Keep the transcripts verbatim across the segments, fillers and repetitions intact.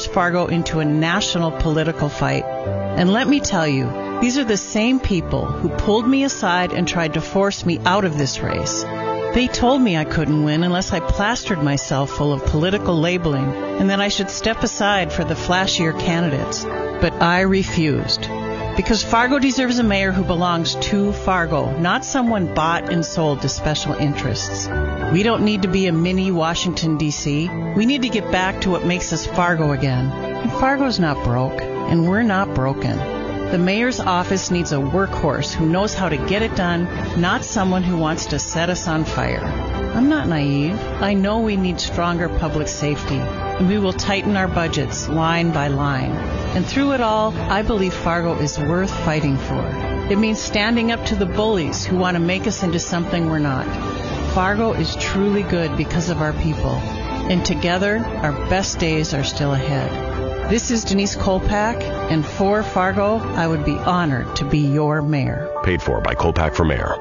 force Fargo into a national political fight. And let me tell you, these are the same people who pulled me aside and tried to force me out of this race. They told me I couldn't win unless I plastered myself full of political labeling and that I should step aside for the flashier candidates. But I refused. Because Fargo deserves a mayor who belongs to Fargo, not someone bought and sold to special interests. We don't need to be a mini Washington, D C We need to get back to what makes us Fargo again. And Fargo's not broke, and we're not broken. The mayor's office needs a workhorse who knows how to get it done, not someone who wants to set us on fire. I'm not naive. I know we need stronger public safety, and we will tighten our budgets line by line. And through it all, I believe Fargo is worth fighting for. It means standing up to the bullies who want to make us into something we're not. Fargo is truly good because of our people, and together, our best days are still ahead. This is Denise Kolpak, and for Fargo, I would be honored to be your mayor. Paid for by Kolpak for Mayor.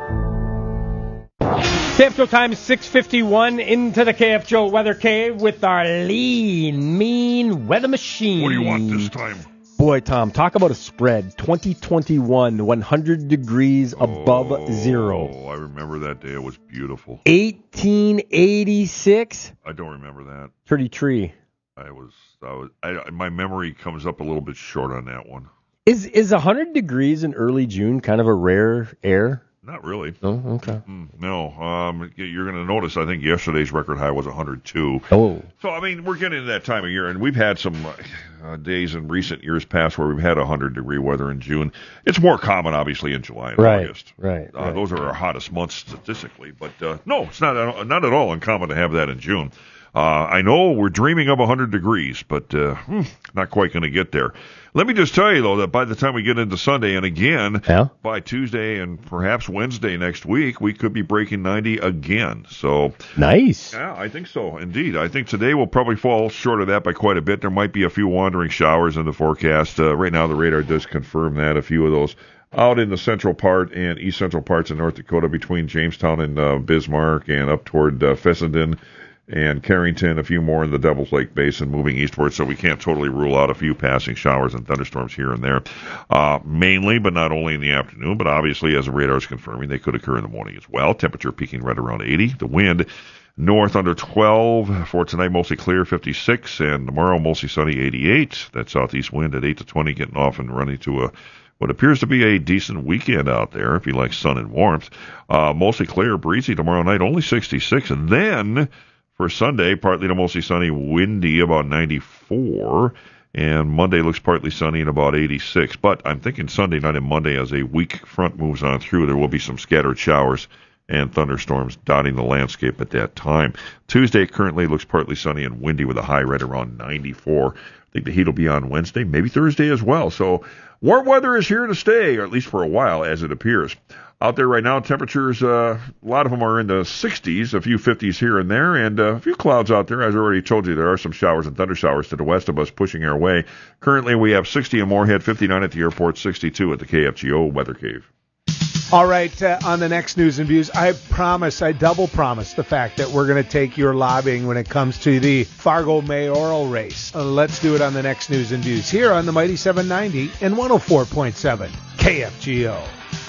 K F Joe time, six fifty-one, into the K F Joe Weather Cave with our lean, mean weather machine. What do you want this time? Boy, Tom, talk about a spread. twenty twenty-one, one hundred degrees above oh, zero. Oh, I remember that day. It was beautiful. eighteen eighty-six. I don't remember that. Pretty tree. I was, I was, I, my memory comes up a little bit short on that one. Is is one hundred degrees in early June kind of a rare air? Not really. Oh, okay. Mm, no, um, you're going to notice, I think yesterday's record high was one hundred two. Oh. So, I mean, we're getting to that time of year, and we've had some uh, days in recent years past where we've had one hundred degree weather in June. It's more common, obviously, in July and right, August. Right, uh, right. Those are our hottest months statistically. But, uh, no, it's not, not at all uncommon to have that in June. Uh, I know we're dreaming of one hundred degrees, but uh, hmm, not quite going to get there. Let me just tell you, though, that by the time we get into Sunday, and again, yeah? by Tuesday and perhaps Wednesday next week, we could be breaking ninety again. So nice. Yeah, I think so, indeed. I think today will probably fall short of that by quite a bit. There might be a few wandering showers in the forecast. Uh, right now, the radar does confirm that, a few of those out in the central part and east central parts of North Dakota between Jamestown and uh, Bismarck and up toward uh, Fessenden and Carrington, a few more in the Devil's Lake Basin moving eastward, so we can't totally rule out a few passing showers and thunderstorms here and there. Uh, mainly, but not only in the afternoon, but obviously, as the radar is confirming, they could occur in the morning as well. Temperature peaking right around eighty. The wind north under twelve. For tonight, mostly clear, fifty-six, and tomorrow, mostly sunny, eighty-eight. That southeast wind at eight to twenty, getting off and running to a what appears to be a decent weekend out there, if you like sun and warmth. Uh, mostly clear, breezy tomorrow night, only sixty-six, and then for Sunday, partly to mostly sunny, windy, about ninety-four. And Monday looks partly sunny and about eighty-six. But I'm thinking Sunday night and Monday, as a weak front moves on through, there will be some scattered showers and thunderstorms dotting the landscape at that time. Tuesday currently looks partly sunny and windy with a high right around ninety-four. I think the heat will be on Wednesday, maybe Thursday as well. So warm weather is here to stay, or at least for a while, as it appears. Out there right now, temperatures, uh, a lot of them are in the sixties, a few fifties here and there, and uh, a few clouds out there. As I already told you, there are some showers and thunder showers to the west of us pushing our way. Currently, we have sixty in Moorhead, fifty-nine at the airport, sixty-two at the K F G O Weather Cave. All right, uh, on the next News and Views, I promise, I double promise the fact that we're going to take your lobbying when it comes to the Fargo mayoral race. Uh, let's do it on the next News and Views here on the Mighty seven ninety and one oh four point seven K F G O.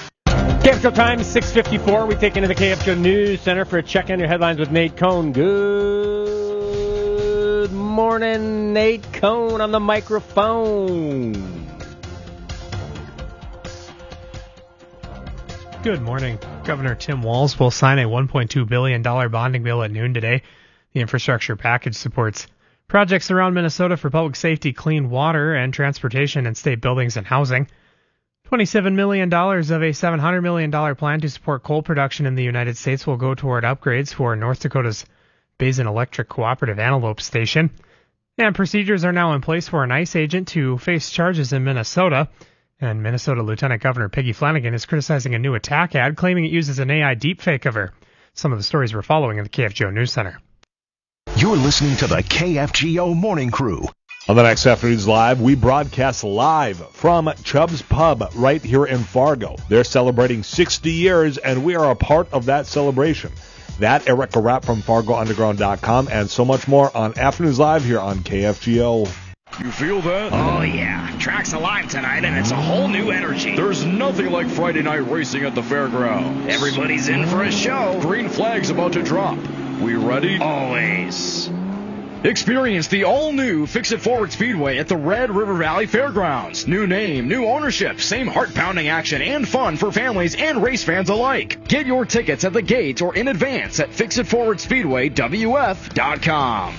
K F Joe time, six fifty-four. We take into the K F Joe News Center for a check on your headlines with Nate Cohn. Good morning, Nate Cohn on the microphone. Good morning. Governor Tim Walz will sign a one point two billion dollars bonding bill at noon today. The infrastructure package supports projects around Minnesota for public safety, clean water, and transportation in state buildings and housing. twenty-seven million dollars of a seven hundred million dollars plan to support coal production in the United States will go toward upgrades for North Dakota's Basin Electric Cooperative Antelope Station. And procedures are now in place for an ICE agent to face charges in Minnesota. And Minnesota Lieutenant Governor Peggy Flanagan is criticizing a new attack ad, claiming it uses an A I deepfake of her. Some of the stories we're following in the K F G O News Center. You're listening to the K F G O Morning Crew. On the next Afternoons Live, we broadcast live from Chubb's Pub right here in Fargo. They're celebrating sixty years, and we are a part of that celebration. That, Erica Rapp from Fargo Underground dot com, and so much more on Afternoons Live here on K F G O. You feel that? Oh, yeah. Track's alive tonight, and it's a whole new energy. There's nothing like Friday night racing at the fairgrounds. Everybody's in for a show. Green flag's about to drop. We ready? Always. Experience the all-new Fix-It Forward Speedway at the Red River Valley Fairgrounds. New name, new ownership, same heart-pounding action and fun for families and race fans alike. Get your tickets at the gate or in advance at fix it forward speedway w f dot com.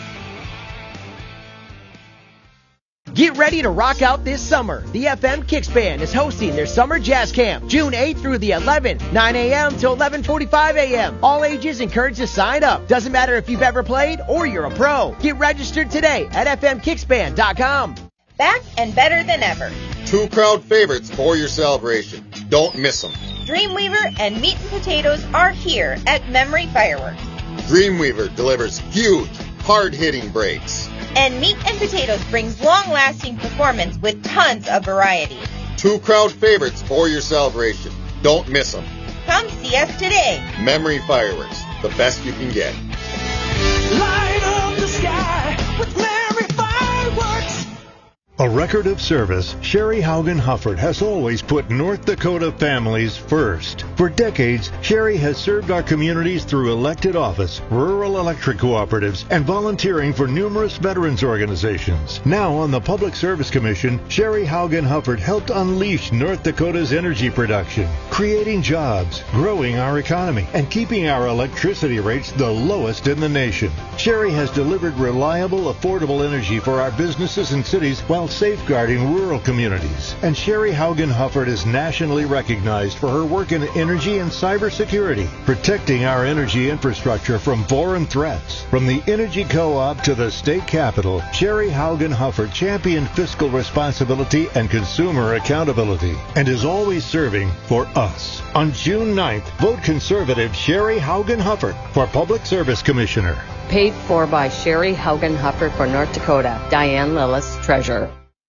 Get ready to rock out this summer. The F M Kicks Band is hosting their summer jazz camp, June eighth through the eleventh, nine a.m. till eleven forty-five a.m. All ages encouraged to sign up. Doesn't matter if you've ever played or you're a pro. Get registered today at f m kicks band dot com. Back and better than ever. Two crowd favorites for your celebration. Don't miss them. Dreamweaver and Meat and Potatoes are here at Memory Fireworks. Dreamweaver delivers huge, hard-hitting breaks. And Meat and Potatoes brings long-lasting performance with tons of variety. Two crowd favorites for your celebration. Don't miss them. Come see us today. Memory Fireworks, the best you can get. Light up the sky with Memory Fireworks. A record of service, Sherry Haugen Hufford has always put North Dakota families first. For decades, Sherry has served our communities through elected office, rural electric cooperatives, and volunteering for numerous veterans organizations. Now on the Public Service Commission, Sherry Haugen Hufford helped unleash North Dakota's energy production, creating jobs, growing our economy, and keeping our electricity rates the lowest in the nation. Sherry has delivered reliable, affordable energy for our businesses and cities while safeguarding rural communities. And Sherry Haugen Hufford is nationally recognized for her work in energy and cybersecurity, protecting our energy infrastructure from foreign threats. From the Energy Co-op to the state capitol, Sherry Haugen Hufford championed fiscal responsibility and consumer accountability, and is always serving for us. On June ninth, vote conservative Sherry Haugen Hufford for Public Service Commissioner. Paid for by Sherry Haugen Hufford for North Dakota. Diane Lillis, Treasurer.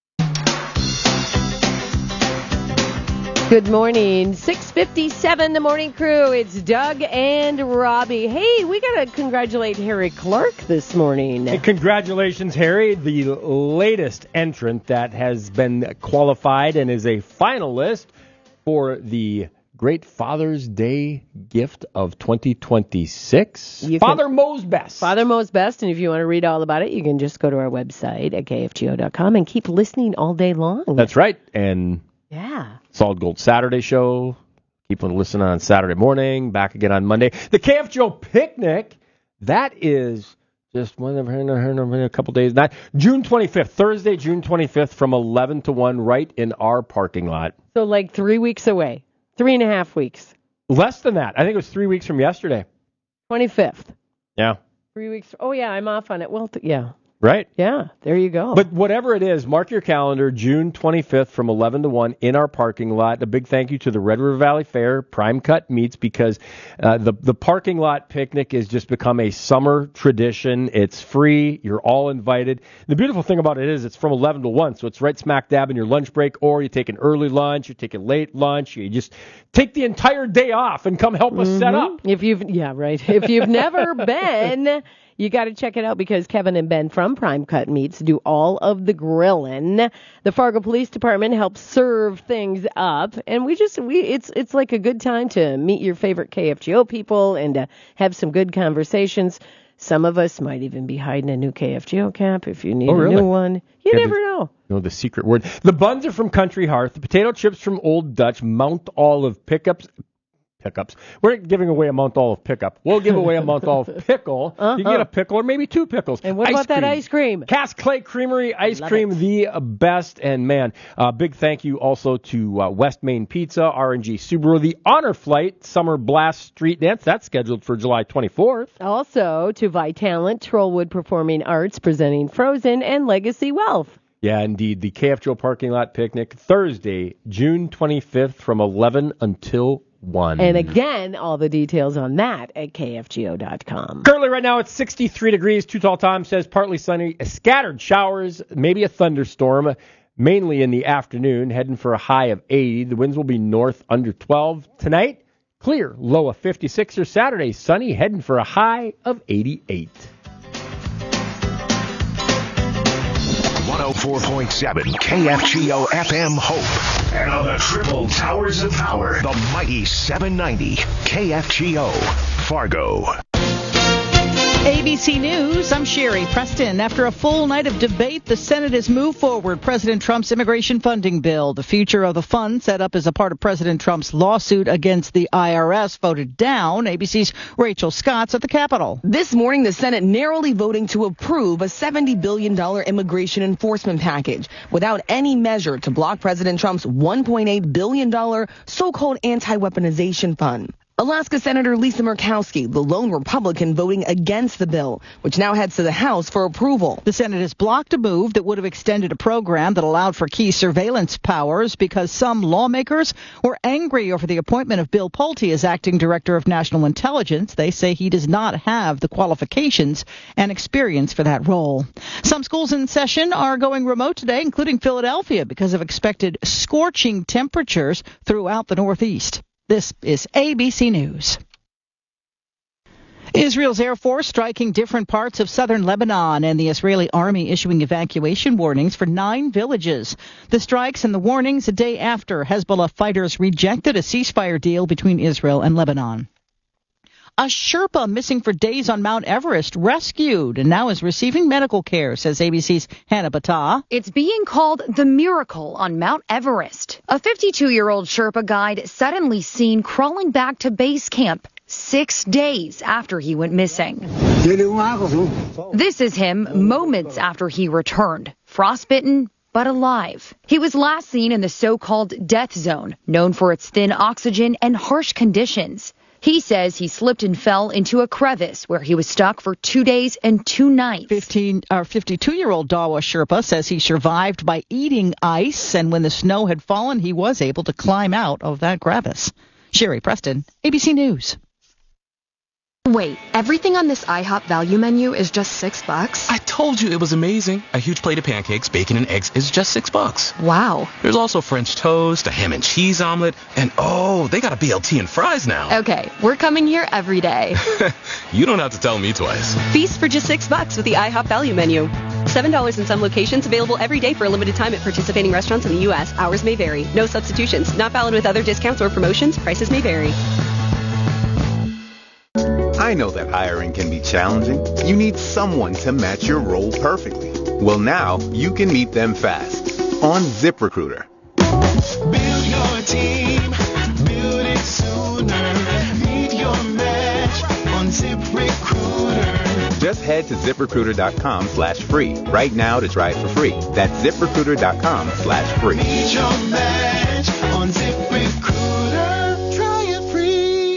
Good morning. six fifty-seven, the morning crew. It's Doug and Robbie. Hey, we got to congratulate Harry Clark this morning. Hey, congratulations, Harry, the latest entrant that has been qualified and is a finalist for the Great Father's Day gift of twenty twenty-six. You Father can, Mo's Best. Father Mo's Best. And if you want to read all about it, you can just go to our website at k f g o dot com and keep listening all day long. That's right. And yeah, Solid Gold Saturday show. Keep on listening on Saturday morning. Back again on Monday. The K F G O Picnic. That is just one of a couple days. Not June twenty-fifth, Thursday, June twenty-fifth, from eleven to one, right in our parking lot. So like three weeks away. Three and a half weeks. Less than that. I think it was three weeks from yesterday. twenty-fifth. Yeah. Three weeks. Oh, yeah, I'm off on it. Well, th- yeah. Right? Yeah, there you go. But whatever it is, mark your calendar, June twenty-fifth from eleven to one in our parking lot. A big thank you to the Red River Valley Fair, Prime Cut Meats, because uh, the, the parking lot picnic has just become a summer tradition. It's free. You're all invited. The beautiful thing about it is it's from eleven to one, so it's right smack dab in your lunch break, or you take an early lunch, you take a late lunch, you just take the entire day off and come help us mm-hmm. set up. If you've, yeah, right. If you've never been, you got to check it out because Kevin and Ben from Prime Cut Meats do all of the grilling. The Fargo Police Department helps serve things up, and we just we it's it's like a good time to meet your favorite K F G O people and to have some good conversations. Some of us might even be hiding a new K F G O cap if you need oh, really? a new one. You yeah, never know. No, the secret word. The buns are from Country Hearth. The potato chips from Old Dutch. Mount Olive pickups. Pickups. We're giving away a Mount Olive pickup. We'll give away a Mount Olive pickle. Uh-huh. You can get a pickle or maybe two pickles. And what ice about cream. that ice cream? Cass Clay Creamery ice Love cream, it. the best. And man, uh, big thank you also to uh, West Main Pizza, R and G Subaru, the Honor Flight Summer Blast Street Dance. That's scheduled for July twenty-fourth. Also to Vitalent, Trollwood Performing Arts presenting Frozen, and Legacy Wealth. Yeah, indeed. The K F G O Parking Lot Picnic, Thursday, June twenty-fifth from eleven until one. And again, all the details on that at k f g o dot com. Currently right now it's sixty-three degrees. Too Tall Tom says partly sunny, scattered showers, maybe a thunderstorm, mainly in the afternoon, heading for a high of eighty. The winds will be north under twelve. Tonight, clear, low of fifty-six. Or Saturday, sunny, heading for a high of eighty-eight. Want oh four point seven K F G O F M Hope. And on the triple towers of power, the mighty seven ninety K F G O Fargo. A B C News, I'm Sherry Preston. After a full night of debate, the Senate has moved forward President Trump's immigration funding bill. The future of the fund, set up as a part of President Trump's lawsuit against the I R S, voted down. A B C's Rachel Scott's at the Capitol. This morning, the Senate narrowly voting to approve a seventy billion dollars immigration enforcement package without any measure to block President Trump's one point eight billion dollars so-called anti-weaponization fund. Alaska Senator Lisa Murkowski, the lone Republican, voting against the bill, which now heads to the House for approval. The Senate has blocked a move that would have extended a program that allowed for key surveillance powers because some lawmakers were angry over the appointment of Bill Pulte as acting director of national intelligence. They say he does not have the qualifications and experience for that role. Some schools in session are going remote today, including Philadelphia, because of expected scorching temperatures throughout the Northeast. This is A B C News. Israel's Air Force striking different parts of southern Lebanon and the Israeli army issuing evacuation warnings for nine villages. The strikes and the warnings a day after Hezbollah fighters rejected a ceasefire deal between Israel and Lebanon. A Sherpa missing for days on Mount Everest rescued and now is receiving medical care, says A B C's Hannah Bata. It's being called the miracle on Mount Everest. A fifty-two-year-old Sherpa guide suddenly seen crawling back to base camp six days after he went missing. This is him moments after he returned, frostbitten but alive. He was last seen in the so-called death zone, known for its thin oxygen and harsh conditions. He says he slipped and fell into a crevice where he was stuck for two days and two nights. fifteen, or fifty-two-year-old Dawa Sherpa says he survived by eating ice, and when the snow had fallen, he was able to climb out of that crevice. Sherry Preston, A B C News. Wait, everything on this IHOP value menu is just six bucks? I told you it was amazing. A huge plate of pancakes, bacon, and eggs is just six bucks. Wow. There's also French toast, a ham and cheese omelet, and oh, they got a B L T and fries now. Okay, we're coming here every day. You don't have to tell me twice. Feast for just six bucks with the IHOP value menu. Seven dollars in some locations, available every day for a limited time at participating restaurants in the U S. Hours may vary. No substitutions. Not valid with other discounts or promotions. Prices may vary. I know that hiring can be challenging. You need someone to match your role perfectly. Well, now you can meet them fast on ZipRecruiter. Build your team, build it sooner. Meet your match on ZipRecruiter. Just head to ZipRecruiter.com slash free right now to try it for free. That's ZipRecruiter.com slash free. Meet your match on ZipRecruiter. Try it free.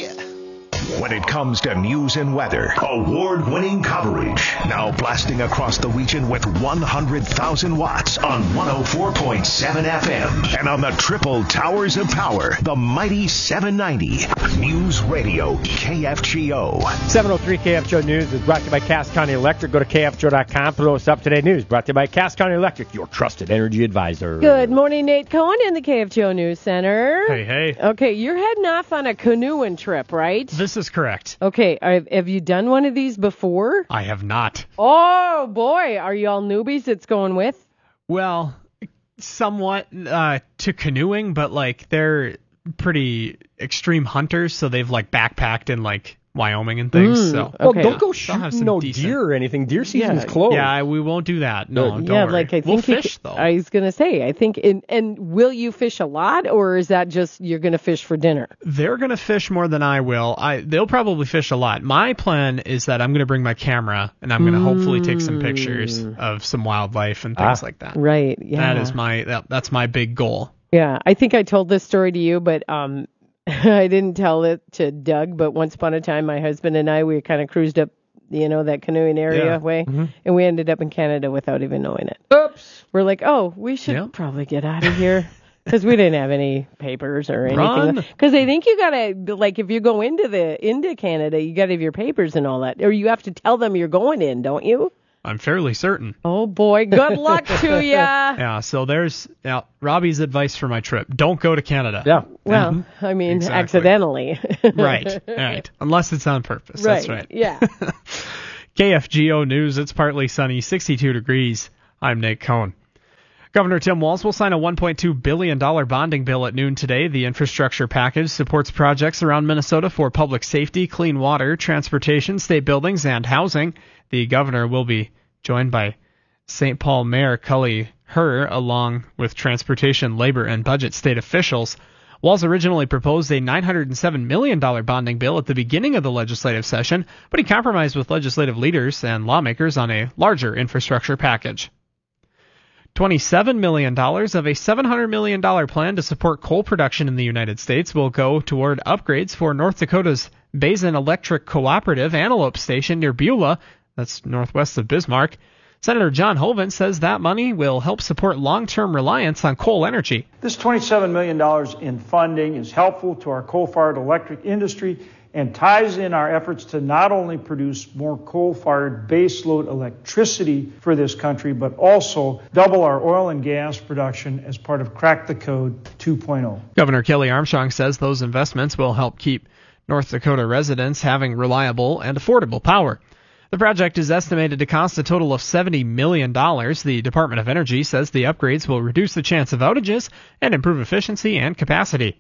When it comes to news and weather, award-winning coverage. Now blasting across the region with one hundred thousand watts on one oh four point seven F M. And on the triple towers of power, the mighty seven ninety News Radio K F G O. seven oh three K F G O News is brought to you by Cass County Electric. Go to K F G O dot com for those up-to-date news. Brought to you by Cass County Electric, your trusted energy advisor. Good morning, Nate Cohen in the K F G O News Center. Hey, hey. Okay, you're heading off on a canoeing trip, right? This is correct. Okay, are, have you done one of these before? I have not. Oh, boy. Are you all newbies it's going with? Well, somewhat uh, to canoeing, but, like, they're pretty extreme hunters, so they've, like, backpacked in, like, Wyoming and things. Mm, so Well, okay. don't go shooting no decent... deer or anything. Deer season's Yeah. closed. Yeah, we won't do that. No, don't yeah, worry. like I think we'll you fish, c- though. I was going to say, I think, in, and will you fish a lot, or is that just you're going to fish for dinner? They're going to fish more than I will. I They'll probably fish a lot. My plan is that I'm going to bring my camera, and I'm going to mm. hopefully take some pictures of some wildlife and things ah, like that. Right, yeah. That is my, that, that's my big goal. Yeah, I think I told this story to you, but um, I didn't tell it to Doug, but once upon a time, my husband and I, we kind of cruised up, you know, that canoeing area Yeah. way, Mhm. and we ended up in Canada without even knowing it. Oops. We're like, oh, we should Yeah. probably get out of here. Because we didn't have any papers or anything. Run. Because I think you gotta, like, if you go into the into Canada, you gotta have your papers and all that, or you have to tell them you're going in, don't you? I'm fairly certain. Oh boy, good luck to ya. Yeah, so there's yeah, Robbie's advice for my trip. Don't go to Canada. Yeah. Well, Mhm. I mean, Exactly. accidentally. Right, right. Unless it's on purpose. That's right. Yeah. K F G O News, it's partly sunny, sixty-two degrees. I'm Nate Cohen. Governor Tim Walz will sign a one point two billion dollars bonding bill at noon today. The infrastructure package supports projects around Minnesota for public safety, clean water, transportation, state buildings, and housing. The governor will be joined by Saint Paul Mayor Cully Herr, along with transportation, labor, and budget state officials. Walz originally proposed a nine hundred seven million dollars bonding bill at the beginning of the legislative session, but he compromised with legislative leaders and lawmakers on a larger infrastructure package. twenty-seven million dollars of a seven hundred million dollars plan to support coal production in the United States will go toward upgrades for North Dakota's Basin Electric Cooperative Antelope Station near Beulah, that's northwest of Bismarck. Senator John Hoeven says that money will help support long-term reliance on coal energy. This twenty-seven million dollars in funding is helpful to our coal-fired electric industry and ties in our efforts to not only produce more coal-fired baseload electricity for this country, but also double our oil and gas production as part of Crack the Code two point oh. Governor Kelly Armstrong says those investments will help keep North Dakota residents having reliable and affordable power. The project is estimated to cost a total of seventy million dollars. The Department of Energy says the upgrades will reduce the chance of outages and improve efficiency and capacity.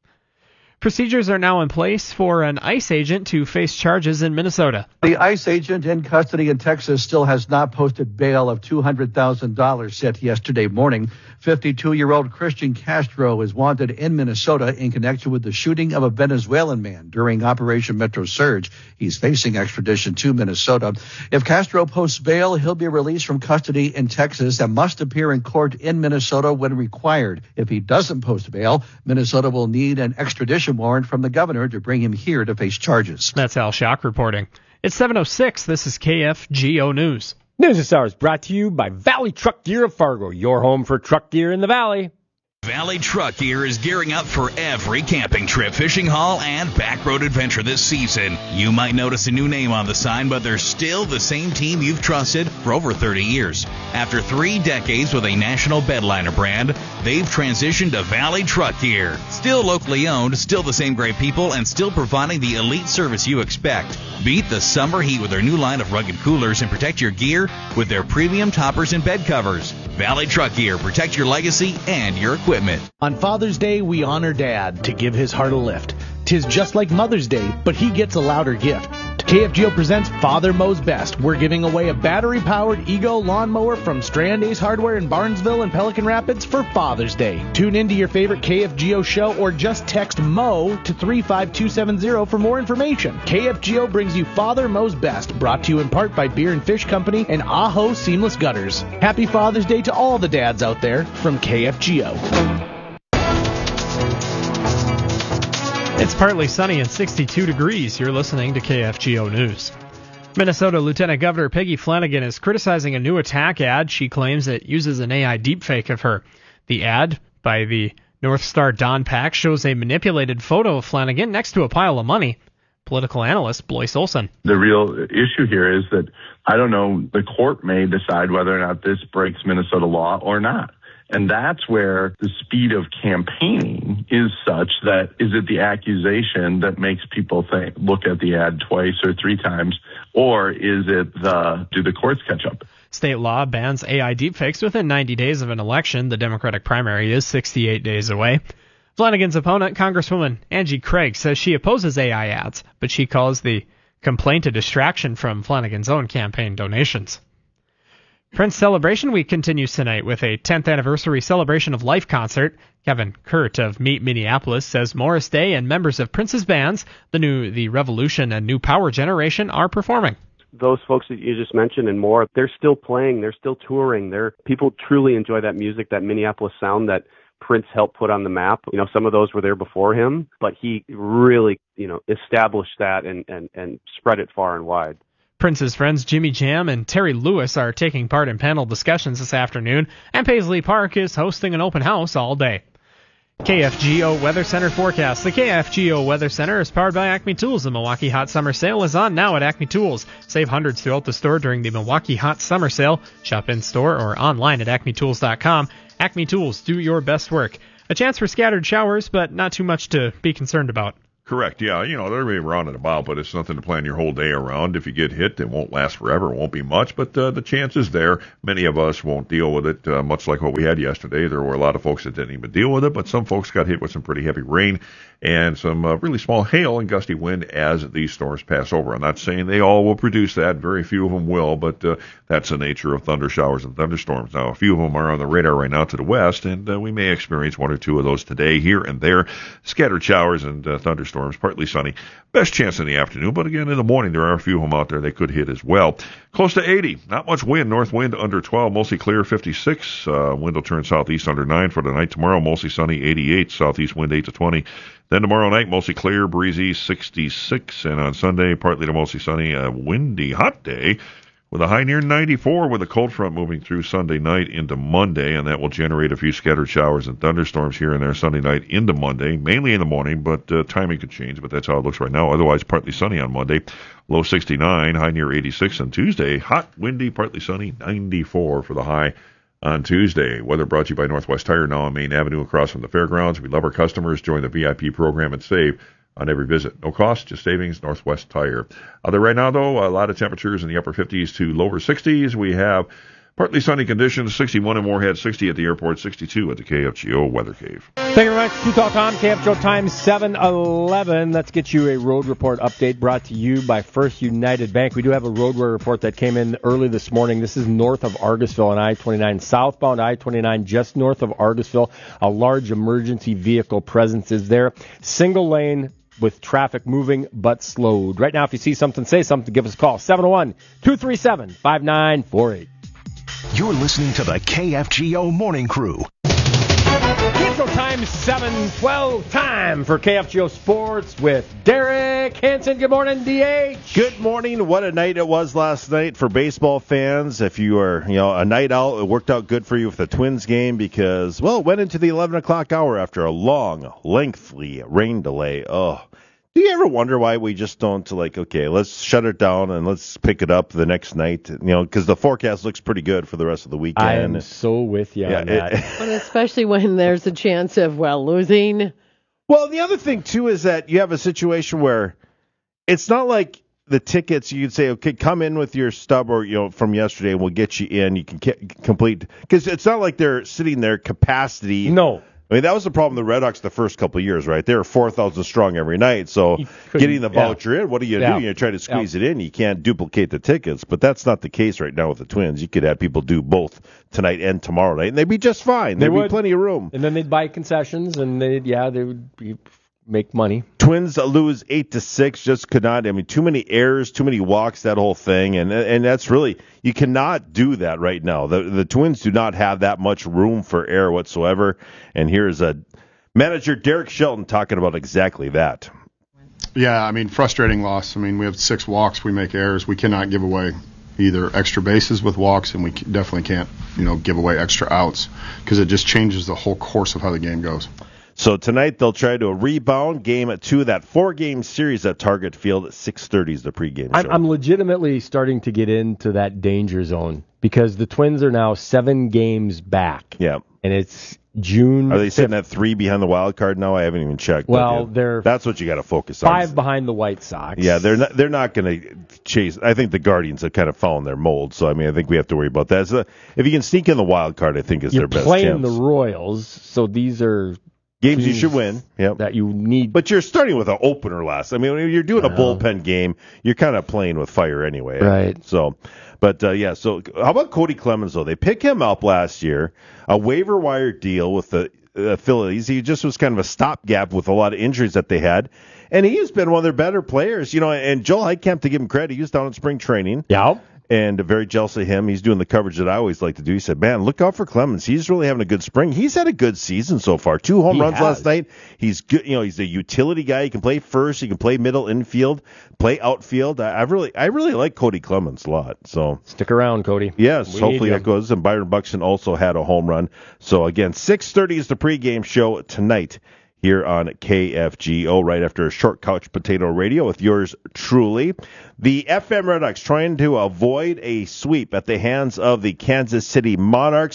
Procedures are now in place for an ICE agent to face charges in Minnesota. The ICE agent in custody in Texas still has not posted bail of two hundred thousand dollars set yesterday morning. fifty-two-year-old Christian Castro is wanted in Minnesota in connection with the shooting of a Venezuelan man during Operation Metro Surge. He's facing extradition to Minnesota. If Castro posts bail, he'll be released from custody in Texas and must appear in court in Minnesota when required. If he doesn't post bail, Minnesota will need an extradition warrant from the governor to bring him here to face charges. That's Al Schock reporting. It's seven oh six. This is K F G O News. News this hour is brought to you by Valley Truck Gear of Fargo, your home for truck gear in the Valley. Valley Truck Gear is gearing up for every camping trip, fishing haul, and backroad adventure this season. You might notice a new name on the sign, but they're still the same team you've trusted for over thirty years. After three decades with a national bedliner brand, they've transitioned to Valley Truck Gear. Still locally owned, still the same great people, and still providing the elite service you expect. Beat the summer heat with their new line of rugged coolers and protect your gear with their premium toppers and bed covers. Valley Truck Gear, protect your legacy and your equipment. On Father's Day, we honor Dad to give his heart a lift. 'Tis just like Mother's Day, but he gets a louder gift. K F G O presents Father Mows Best. We're giving away a battery-powered Ego lawnmower from Strand Ace Hardware in Barnesville and Pelican Rapids for Father's Day. Tune into your favorite K F G O show or just text MO to three five two seven zero for more information. K F G O brings you Father Mows Best, brought to you in part by Beer and Fish Company and Aho Seamless Gutters. Happy Father's Day to all the dads out there from K F G O. It's partly sunny and sixty-two degrees. You're listening to K F G O News. Minnesota Lieutenant Governor Peggy Flanagan is criticizing a new attack ad. She claims it uses an A I deepfake of her. The ad, by the North Star Don Pack, shows a manipulated photo of Flanagan next to a pile of money. Political analyst Blois Olson. The real issue here is that, I don't know, the court may decide whether or not this breaks Minnesota law or not. And that's where the speed of campaigning is such that, is it the accusation that makes people think, look at the ad twice or three times, or is it the, do the courts catch up? State law bans A I deepfakes within ninety days of an election. The Democratic primary is sixty-eight days away. Flanagan's opponent, Congresswoman Angie Craig, says she opposes A I ads, but she calls the complaint a distraction from Flanagan's own campaign donations. Prince Celebration Week continues tonight with a tenth anniversary Celebration of Life concert. Kevin Kurt of Meet Minneapolis says Morris Day and members of Prince's bands, the new The Revolution and New Power Generation, are performing. Those folks that you just mentioned and more, they're still playing, they're still touring. They're, people truly enjoy that music, that Minneapolis sound that Prince helped put on the map. You know, some of those were there before him, but he really, you know, established that and, and, and spread it far and wide. Prince's friends Jimmy Jam and Terry Lewis are taking part in panel discussions this afternoon, and Paisley Park is hosting an open house all day. K F G O Weather Center forecast. The K F G O Weather Center is powered by Acme Tools. The Milwaukee Hot Summer Sale is on now at Acme Tools. Save hundreds throughout the store during the Milwaukee Hot Summer Sale. Shop in store or online at acme tools dot com. Acme Tools, do your best work. A chance for scattered showers, but not too much to be concerned about. Correct. Yeah, you know, they're maybe around and about, but it's nothing to plan your whole day around. If you get hit, it won't last forever. It won't be much, but uh, the chance is there. Many of us won't deal with it, uh, much like what we had yesterday. There were a lot of folks that didn't even deal with it, but some folks got hit with some pretty heavy rain and some uh, really small hail and gusty wind as these storms pass over. I'm not saying they all will produce that. Very few of them will, but uh, that's the nature of thunder showers and thunderstorms. Now, a few of them are on the radar right now to the west, and uh, we may experience one or two of those today here and there. Scattered showers and uh, thunderstorms, partly sunny. Best chance in the afternoon, but again, in the morning, there are a few of them out there they could hit as well. Close to eighty. Not much wind. North wind under twelve, mostly clear, fifty-six. Uh, wind will turn southeast under nine for the night. Tomorrow, mostly sunny, eighty-eight. Southeast wind eight to twenty. Then tomorrow night, mostly clear, breezy, sixty-six. And on Sunday, partly to mostly sunny, a windy, hot day with a high near ninety-four, with a cold front moving through Sunday night into Monday, and that will generate a few scattered showers and thunderstorms here and there Sunday night into Monday, mainly in the morning, but uh, timing could change, but that's how it looks right now. Otherwise, partly sunny on Monday, low sixty-nine, high near eighty-six on Tuesday, hot, windy, partly sunny, ninety-four for the high on Tuesday. Weather brought to you by Northwest Tire, now on Main Avenue across from the fairgrounds. We love our customers. Join the V I P program and save on every visit. No cost, just savings, Northwest Tire. Out there right now, though, a lot of temperatures in the upper fifties to lower sixties. We have partly sunny conditions, sixty-one in Moorhead, sixty at the airport, sixty-two at the K F G O Weather Cave. Thank you very much. True Talk On, K F G O time seven eleven. Let's get you a road report update brought to you by First United Bank. We do have a roadway report that came in early this morning. This is north of Argosville on I twenty-nine, southbound I twenty-nine, just north of Argosville. A large emergency vehicle presence is there. Single lane with traffic moving but slowed. Right now, if you see something, say something, give us a call. seven oh one, two three seven, five nine four eight. You're listening to the K F G O Morning Crew. K F G O time seven twelve. Time for K F G O Sports with Derek Hansen. Good morning, D H. Good morning. What a night it was last night for baseball fans. If you were, you know, a night out, it worked out good for you with the Twins game because, well, it went into the eleven o'clock hour after a long, lengthy rain delay. Oh. Do you ever wonder why we just don't, like, okay, let's shut it down and let's pick it up the next night? You know, because the forecast looks pretty good for the rest of the weekend. I am so with you yeah, on that. It, but especially when there's a chance of, well, losing. Well, the other thing, too, is that you have a situation where it's not like the tickets, you could say, okay, come in with your stub or, you know, from yesterday and we'll get you in. You can get complete, because it's not like they're sitting there capacity. No. I mean, that was the problem with the Red Sox the first couple of years, right? They were four thousand strong every night, so getting the voucher yeah. in, what do you yeah. do? You try to squeeze yeah. it in. You can't duplicate the tickets, but that's not the case right now with the Twins. You could have people do both tonight and tomorrow night, and they'd be just fine. They There'd would. be plenty of room. And then they'd buy concessions, and they'd, yeah, they would be, make money. Twins lose eight to six, just could not. I mean, too many errors, too many walks, that whole thing, and and that's really, you cannot do that right now. The the Twins do not have that much room for error whatsoever, and here's a manager Derek Shelton talking about exactly that. Yeah, I mean, frustrating loss. I mean, we have six walks. We make errors. We cannot give away either extra bases with walks, and we definitely can't, you know, give away extra outs because it just changes the whole course of how the game goes. So tonight they'll try to rebound game two of that four-game series at Target Field at six thirty is the pregame show. I'm, I'm legitimately starting to get into that danger zone because the Twins are now seven games back. Yeah. And it's June. Are they sitting at three behind the wild card now? I haven't even checked. Well, but, yeah, they're that's what you got to focus on. Five behind the White Sox. Yeah, they're not. They're not going to chase. I think the Guardians have kind of found their mold. So I mean, I think we have to worry about that. So if you can sneak in the wild card, I think is You're their best playing chance. the Royals, so these are games you should win. Yep. That you need. But you're starting with an opener last. I mean, when you're doing a bullpen game, you're kind of playing with fire anyway. Right. So. But, uh, yeah, so how about Cody Clemens, though? They picked him up last year, a waiver wire deal with the uh, Phillies. He just was kind of a stopgap with a lot of injuries that they had. And he has been one of their better players. You know, and Joel Heitkamp, to give him credit, he was down in spring training. Yeah. And very jealous of him. He's doing the coverage that I always like to do. He said, man, look out for Clemens. He's really having a good spring. He's had a good season so far. Two home he runs has. last night. He's good. You know, he's a utility guy. He can play first. He can play middle infield, play outfield. I, I really, I really like Cody Clemens a lot. So stick around, Cody. Yes, we hopefully that goes. And Byron Buxton also had a home run. So again, six thirty is the pregame show tonight here on K F G O, right after a short couch potato radio with yours truly. The F M Redhawks trying to avoid a sweep at the hands of the Kansas City Monarchs.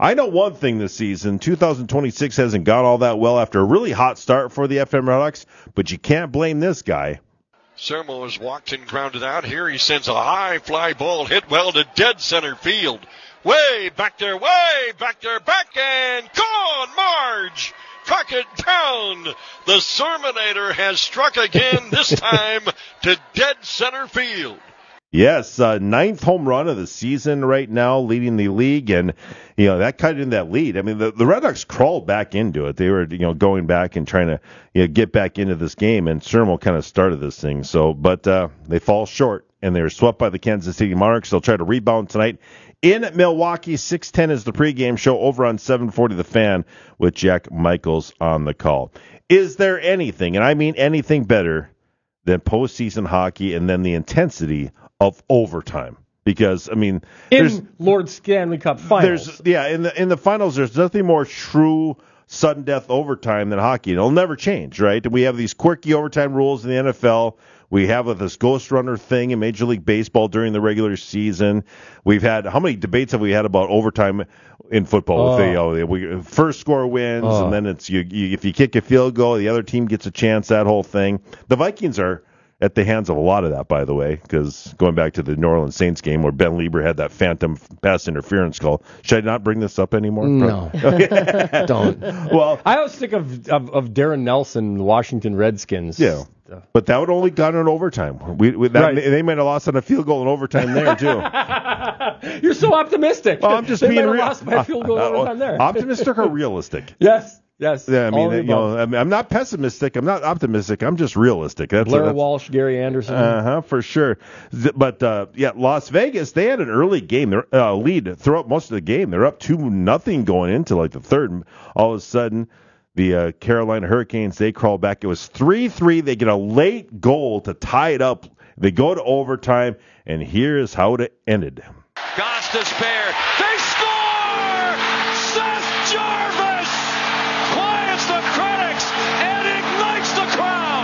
I know one thing this season, two thousand twenty-six hasn't gone all that well after a really hot start for the F M Redhawks, but you can't blame this guy. Sermo is walked and grounded out. Here he sends a high fly ball hit well to dead center field. Way back there, way back there, back and gone, Marge! Track it down. The Sermonator has struck again, this time to dead center field. Yes, uh, ninth home run of the season right now, leading the league, and you know that cut in that lead. I mean, the, the Red Sox crawled back into it. They were, you know, going back and trying to, you know, get back into this game, and Sermo kind of started this thing. So, but uh, they fall short, and they were swept by the Kansas City Monarchs. They'll try to rebound tonight in Milwaukee. six ten is the pregame show over on seven forty The Fan with Jack Michaels on the call. Is there anything, and I mean anything, better than postseason hockey and then the intensity of overtime? Because I mean, in Lord Stanley Cup Finals, there's yeah, in the in the finals, there's nothing more true sudden death overtime than hockey. It'll never change, right? We have these quirky overtime rules in the N F L. We have this ghost runner thing in Major League Baseball during the regular season. We've had how many debates have we had about overtime in football? Oh. With the, you know, we, first score wins, Oh. and then it's you, you. If you kick a field goal, the other team gets a chance. That whole thing. The Vikings are at the hands of a lot of that, by the way, because going back to the New Orleans Saints game where Ben Lieber had that phantom pass interference call. Should I not bring this up anymore? No. Okay. Don't. Well, I always think of, of, of Darren Nelson, Washington Redskins. Yeah. But that would only gone in overtime. We, we that, Right. They might have lost on a field goal in overtime there, too. You're so optimistic. Well, I'm just They being might have real. lost by a field goal Uh, uh, overtime there. Optimistic or realistic? Yes. Yes. Yeah, I All mean, of the you know, above. I mean, I'm not pessimistic. I'm not optimistic. I'm just realistic. That's Blair that's, Walsh, Gary Anderson. Uh huh, for sure. Z- But uh, yeah, Las Vegas, they had an early game, their uh, lead throughout most of the game. They're up two nothing going into like the third. All of a sudden, the uh, Carolina Hurricanes, they crawl back. It was three three. They get a late goal to tie it up. They go to overtime, and here is how it ended. Goss to spare. They score! Seth Jarvis quiets the critics and ignites the crowd.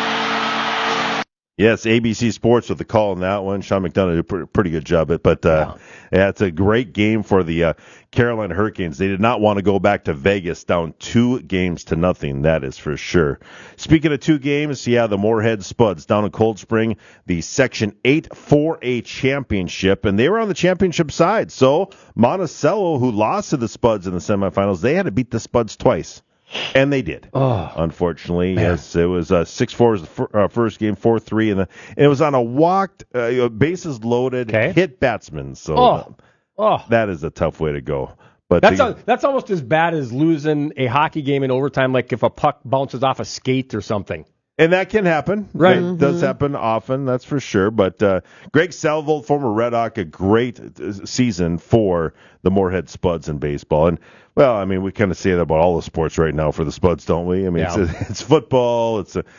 Yes, A B C Sports with the call on that one. Sean McDonough did a pretty, pretty good job of it. But uh, yeah, it's a great game for the uh, Carolina Hurricanes. They did not want to go back to Vegas down two games to nothing. That is for sure. Speaking of two games, yeah, the Moorhead Spuds down in Cold Spring, the Section eight four A championship, and they were on the championship side. So Monticello, who lost to the Spuds in the semifinals, they had to beat the Spuds twice. And they did. Oh, unfortunately, man. Yes, it was uh, six four was the fir- uh, first game, four three, and, the, and it was on a walked, uh, you know, bases loaded, hit batsman. So Oh. uh, Oh. that is a tough way to go. But That's the, a, that's almost as bad as losing a hockey game in overtime, like if a puck bounces off a skate or something. and that can happen. Right. It does happen often, that's for sure. But uh, Greg Salvold, former Red Hawk, a great uh, season for the Moorhead Spuds in baseball. And, well, I mean, we kind of say that about all the sports right now for the Spuds, don't we? I mean, Yeah. it's, it's football. It's a,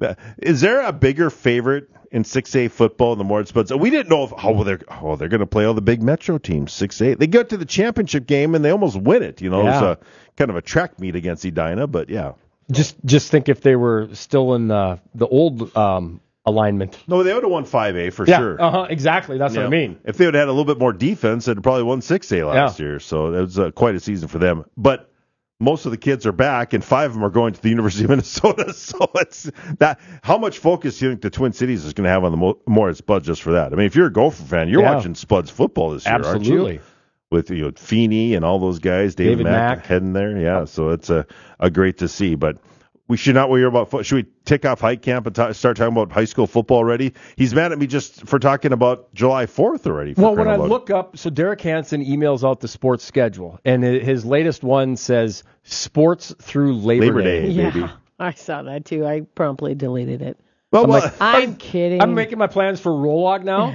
is there a bigger favorite in six A football than the Moorhead Spuds? We didn't know if oh well, they're oh they're going to play all the big Metro teams. six A, they go to the championship game and they almost win it. You know, Yeah. it was a kind of a track meet against Edina, but yeah. Just just think if they were still in the the old um, alignment. No, they would have won five A for yeah, sure. Uh huh. Exactly. That's Yeah. what I mean. If they would have had a little bit more defense, they'd probably won six A last Yeah. year. So it was uh, quite a season for them. But most of the kids are back, and five of them are going to the University of Minnesota. So it's that. How much focus do you think the Twin Cities is going to have on the Mo- Moorhead Spuds just for that? I mean, if you're a Gopher fan, you're Yeah. watching Spuds football this year, aren't Absolutely. you? With you know, Feeney and all those guys, David, David Mack, Mack. heading there. Yeah, so it's a, a great to see. But we should not worry about foot. Should we take off hike camp and ta start talking about high school football already? He's mad at me just for talking about July fourth already. For Well, when crying I out loud. look up, so Derek Hansen emails out the sports schedule, and hi- his latest one says sports through Labor, Labor Day, Yeah, baby. I saw that too. I promptly deleted it. Well, I'm well, like, I'm kidding. I'm making my plans for Rolog now.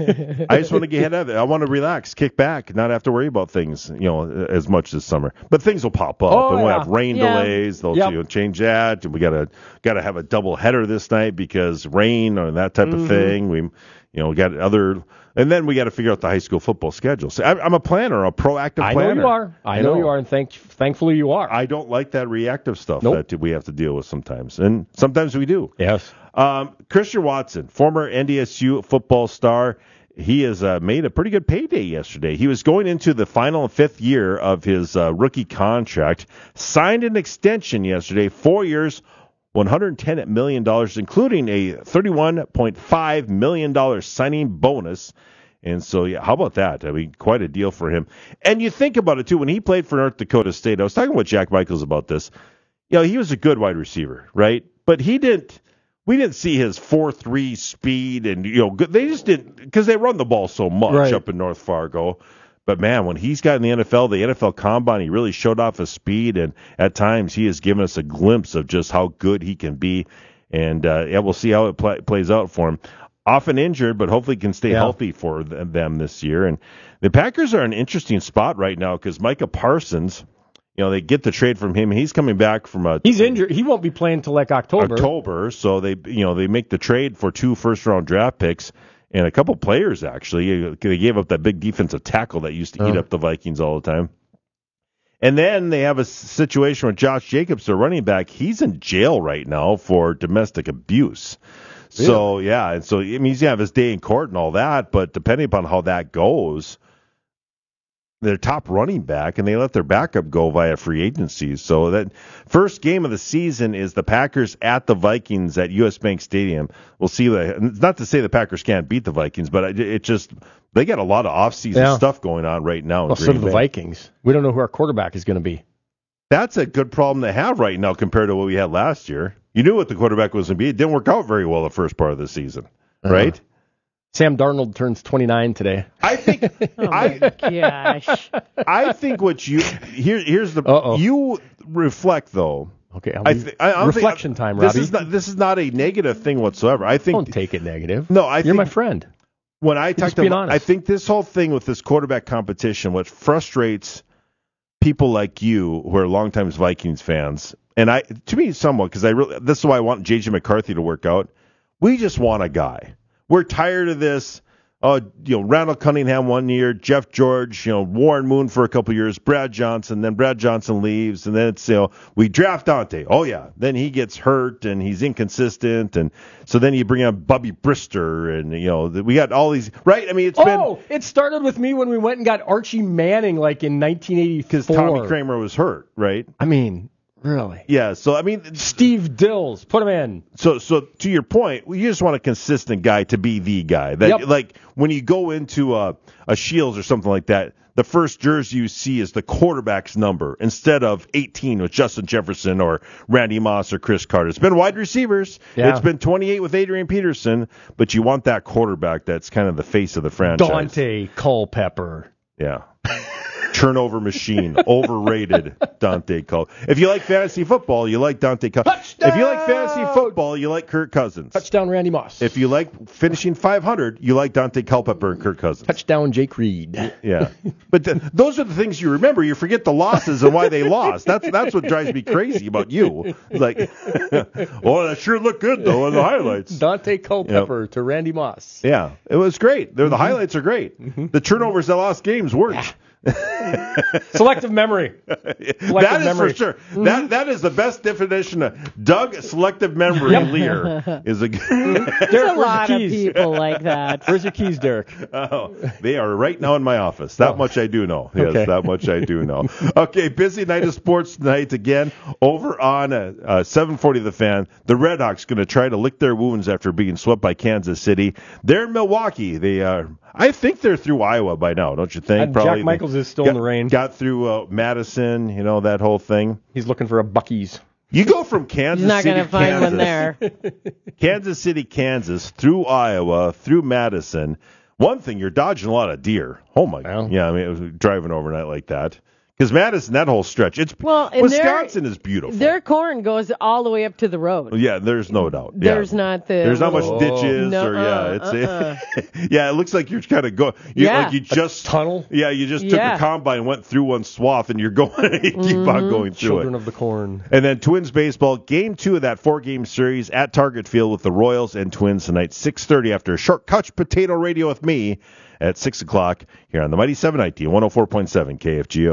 I just want to get ahead of it. I want to relax, kick back, not have to worry about things, you know, as much this summer. But things will pop up, Oh, and we'll yeah. have rain Yeah. delays. They'll Yep. you know, change that. We gotta gotta have a double header this night because rain or that type Mm-hmm. of thing. We, you know, we got other, and then we got to figure out the high school football schedule. So I, I'm a planner, a proactive I planner. know you are. I know you are, and thank, thankfully you are. I don't like that reactive stuff Nope. that we have to deal with sometimes, and sometimes we do. Yes. Um, Christian Watson, former N D S U football star, he has uh, made a pretty good payday yesterday. He was going into the final and fifth year of his uh, rookie contract, signed an extension yesterday, four years, one hundred ten million dollars, including a thirty-one point five million dollars signing bonus. And so, yeah, how about that? I mean, quite a deal for him. And you think about it, too, when he played for North Dakota State, I was talking with Jack Michaels about this. You know, he was a good wide receiver, right? But he didn't, we didn't see his four three speed and, you know, they just didn't, because they run the ball so much Right. up in North Fargo. But, man, when he's got in the N F L, the N F L Combine, he really showed off his speed, and at times he has given us a glimpse of just how good he can be. And, uh, yeah, we'll see how it play, plays out for him. Often injured, but hopefully can stay Yeah. healthy for th- them this year. And the Packers are in an interesting spot right now because Micah Parsons, you know, they get the trade from him. He's coming back from a He's injured. He won't be playing till like October. October, so they, you know, they make the trade for two first-round draft picks and a couple players. Actually, they gave up that big defensive tackle that used to eat Oh. up the Vikings all the time. And then they have a situation with Josh Jacobs, their running back. He's in jail right now for domestic abuse. So, yeah, and so I mean, he's going to have his day in court and all that, but depending upon how that goes, their top running back, and they let their backup go via free agency. So that first game of the season is the Packers at the Vikings at U S. Bank Stadium. We'll see. The, not to say the Packers can't beat the Vikings, but it, it just they got a lot of offseason Yeah. stuff going on right now. In Well, so Green do the Bay. Vikings. We don't know who our quarterback is going to be. That's a good problem to have right now compared to what we had last year. You knew what the quarterback was going to be. It didn't work out very well the first part of the season, Uh-huh. right? Sam Darnold turns twenty-nine today. I think. Oh I, gosh. I think what you here here's the Uh-oh. you reflect though. Okay, I'll I be- th- I, I don't think- reflection time, This Robbie. is not this is not a negative thing whatsoever. I think Don't take it negative. no. I You're think my friend. when I just talked being about, honest. I think this whole thing with this quarterback competition, what frustrates people like you who are longtime Vikings fans, and I, to me, somewhat, because I really, this is why I want J J McCarthy to work out. We just want a guy. We're tired of this. Uh, you know, Randall Cunningham one year, Jeff George, you know, Warren Moon for a couple years, Brad Johnson, then Brad Johnson leaves, and then it's, you know, we draft Dante. Oh, yeah. Then he gets hurt, and he's inconsistent, and so then you bring up Bubby Brister, and, you know, we got all these, right? I mean, it's been... Oh, it started with me when we went and got Archie Manning like in nineteen eighty-four. Because Tommy Kramer was hurt, right? I mean, really? Yeah, so, I mean... Steve Dills, put him in. So, so to your point, you just want a consistent guy to be the guy. That, Yep. Like, when you go into a, a Shields or something like that, the first jersey you see is the quarterback's number instead of eighteen with Justin Jefferson or Randy Moss or Chris Carter. It's been wide receivers. Yeah. It's been twenty-eight with Adrian Peterson, but you want that quarterback that's kind of the face of the franchise. Dante Culpepper. Yeah. Turnover machine, overrated Dante Culp. If you like fantasy football, you like Dante Culp. If you like fantasy football, you like Kirk Cousins. Touchdown Randy Moss. If you like finishing five hundred, you like Dante Culpepper and Kirk Cousins. Touchdown Jake Reed. Yeah, but th- those are the things you remember. You forget the losses and why they lost. That's that's what drives me crazy about you. Like, oh, that sure looked good though in the highlights. Dante Culpepper to Randy Moss. Yeah, it was great. The, the highlights are great. The turnovers that lost games worked. Selective memory. Selective that is memory. for sure. That that is the best definition of Doug selective memory Yep. Lear is a good. There's a lot of people like that. Where's your keys, Derek? Oh, they are right now in my office. That Oh. much I do know. Yes, Okay. that much I do know. Okay, busy night of sports tonight again. Over on uh, uh, seven forty The Fan, the Red Hawks going to try to lick their wounds after being swept by Kansas City. They're in Milwaukee. They are. I think they're through Iowa by now, don't you think? And Jack Michaels is still got, in the rain. Got through uh, Madison, you know, that whole thing. He's looking for a Buc-ee's. You go from Kansas He's not City, going to find Kansas, one there. Kansas City, Kansas, through Iowa, through Madison. One thing, you're dodging a lot of deer. Oh, my God. Yeah, I mean, it was driving overnight like that. Because Madison, that whole stretch, it's Well, and Wisconsin their- is beautiful. Their corn goes all the way up to the road. Yeah, there's no doubt. Yeah. There's not the There's not much little- ditches No, or yeah, uh, it's uh-uh. yeah. It looks like you're kind of going. You, Yeah. like you just tunnel. Yeah, you just took Yeah. a combine, went through one swath, and you're going. you keep Mm-hmm. on going through Children it. of the Corn. And then Twins baseball, game two of that four-game series at Target Field with the Royals and Twins tonight, six thirty after a short couch potato radio with me at six o'clock here on the Mighty seven ninety and one oh four point seven K F G O.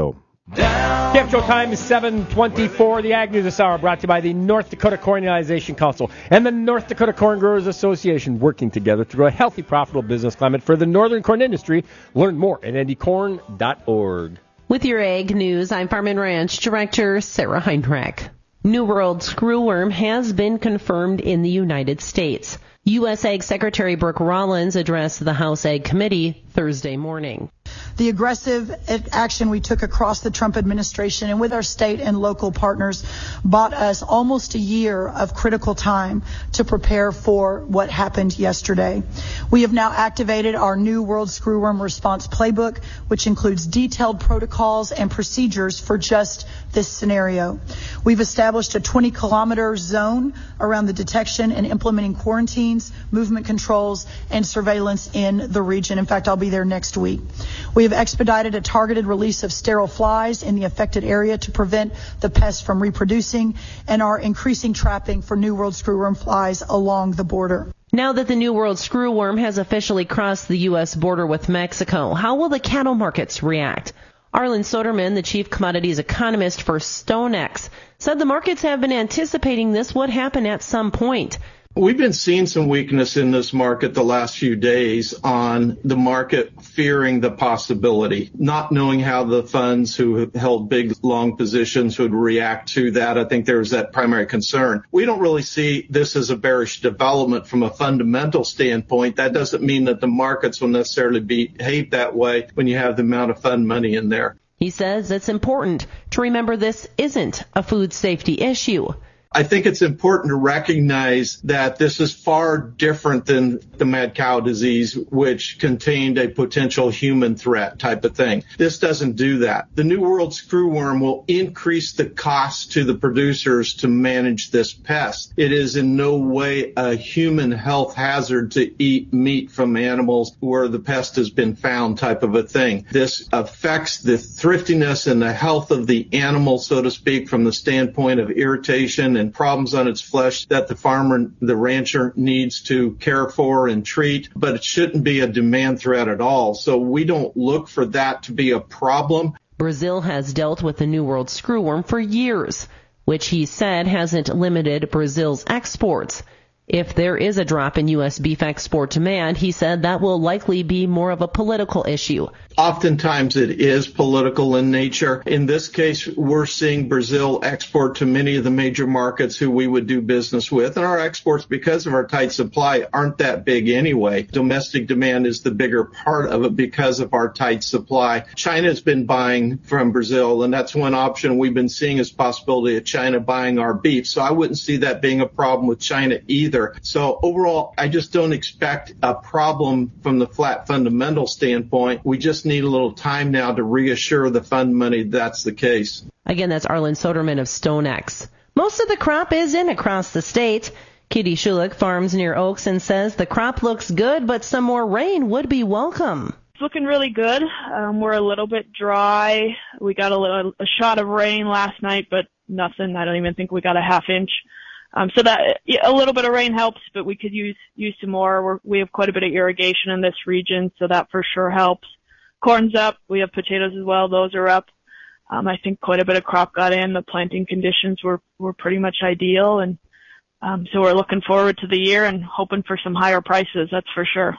K F G O time is seven twenty-four. The Ag News this hour brought to you by the North Dakota Cornization Council and the North Dakota Corn Growers Association, working together to grow a healthy, profitable business climate for the northern corn industry. Learn more at N D corn dot org. With your Ag News, I'm Farm and Ranch Director Sarah Heinrich. New World screwworm has been confirmed in the United States. U S Ag Secretary Brooke Rollins addressed the House Ag Committee Thursday morning. The aggressive action we took across the Trump administration and with our state and local partners bought us almost a year of critical time to prepare for what happened yesterday. We have now activated our New World Screwworm Response Playbook, which includes detailed protocols and procedures for just this scenario. We've established a twenty kilometer zone around the detection and implementing quarantines, movement controls, and surveillance in the region. In fact, I'll be there next week. We have expedited a targeted release of sterile flies in the affected area to prevent the pest from reproducing and are increasing trapping for New World screwworm flies along the border. Now that the New World screwworm has officially crossed the U S border with Mexico, how will the cattle markets react? Arlen Soderman, the chief commodities economist for StoneX, said the markets have been anticipating this would happen at some point. We've been seeing some weakness in this market the last few days on the market fearing the possibility, not knowing how the funds who have held big, long positions would react to that. I think there's that primary concern. We don't really see this as a bearish development from a fundamental standpoint. That doesn't mean that the markets will necessarily behave that way when you have the amount of fund money in there. He says it's important to remember this isn't a food safety issue. I think it's important to recognize that this is far different than the mad cow disease, which contained a potential human threat type of thing. This doesn't do that. The New World screwworm will increase the cost to the producers to manage this pest. It is in no way a human health hazard to eat meat from animals where the pest has been found type of a thing. This affects the thriftiness and the health of the animal, so to speak, from the standpoint of irritation and problems on its flesh that the farmer, the rancher needs to care for and treat, but it shouldn't be a demand threat at all. So we don't look for that to be a problem. Brazil has dealt with the New World screwworm for years, which he said hasn't limited Brazil's exports. If there is a drop in U S beef export demand, he said that will likely be more of a political issue. Oftentimes it is political in nature. In this case, we're seeing Brazil export to many of the major markets who we would do business with. And our exports, because of our tight supply, aren't that big anyway. Domestic demand is the bigger part of it because of our tight supply. China's been buying from Brazil, and that's one option we've been seeing as possibility of China buying our beef. So I wouldn't see that being a problem with China either. So overall, I just don't expect a problem from the flat fundamental standpoint. We just need a little time now to reassure the fund money that's the case. Again, that's Arlen Soderman of StoneX. Most of the crop is in across the state. Katie Schulich farms near Oaks and says the crop looks good, but some more rain would be welcome. It's looking really good. Um, we're a little bit dry. We got a little a shot of rain last night, but nothing. I don't even think we got a half inch. Um, so that yeah, a little bit of rain helps, but we could use use some more. We're, we have quite a bit of irrigation in this region, so that for sure helps. Corn's up. We have potatoes as well. Those are up. Um, I think quite a bit of crop got in. The planting conditions were, were pretty much ideal, and um, so we're looking forward to the year and hoping for some higher prices. That's for sure.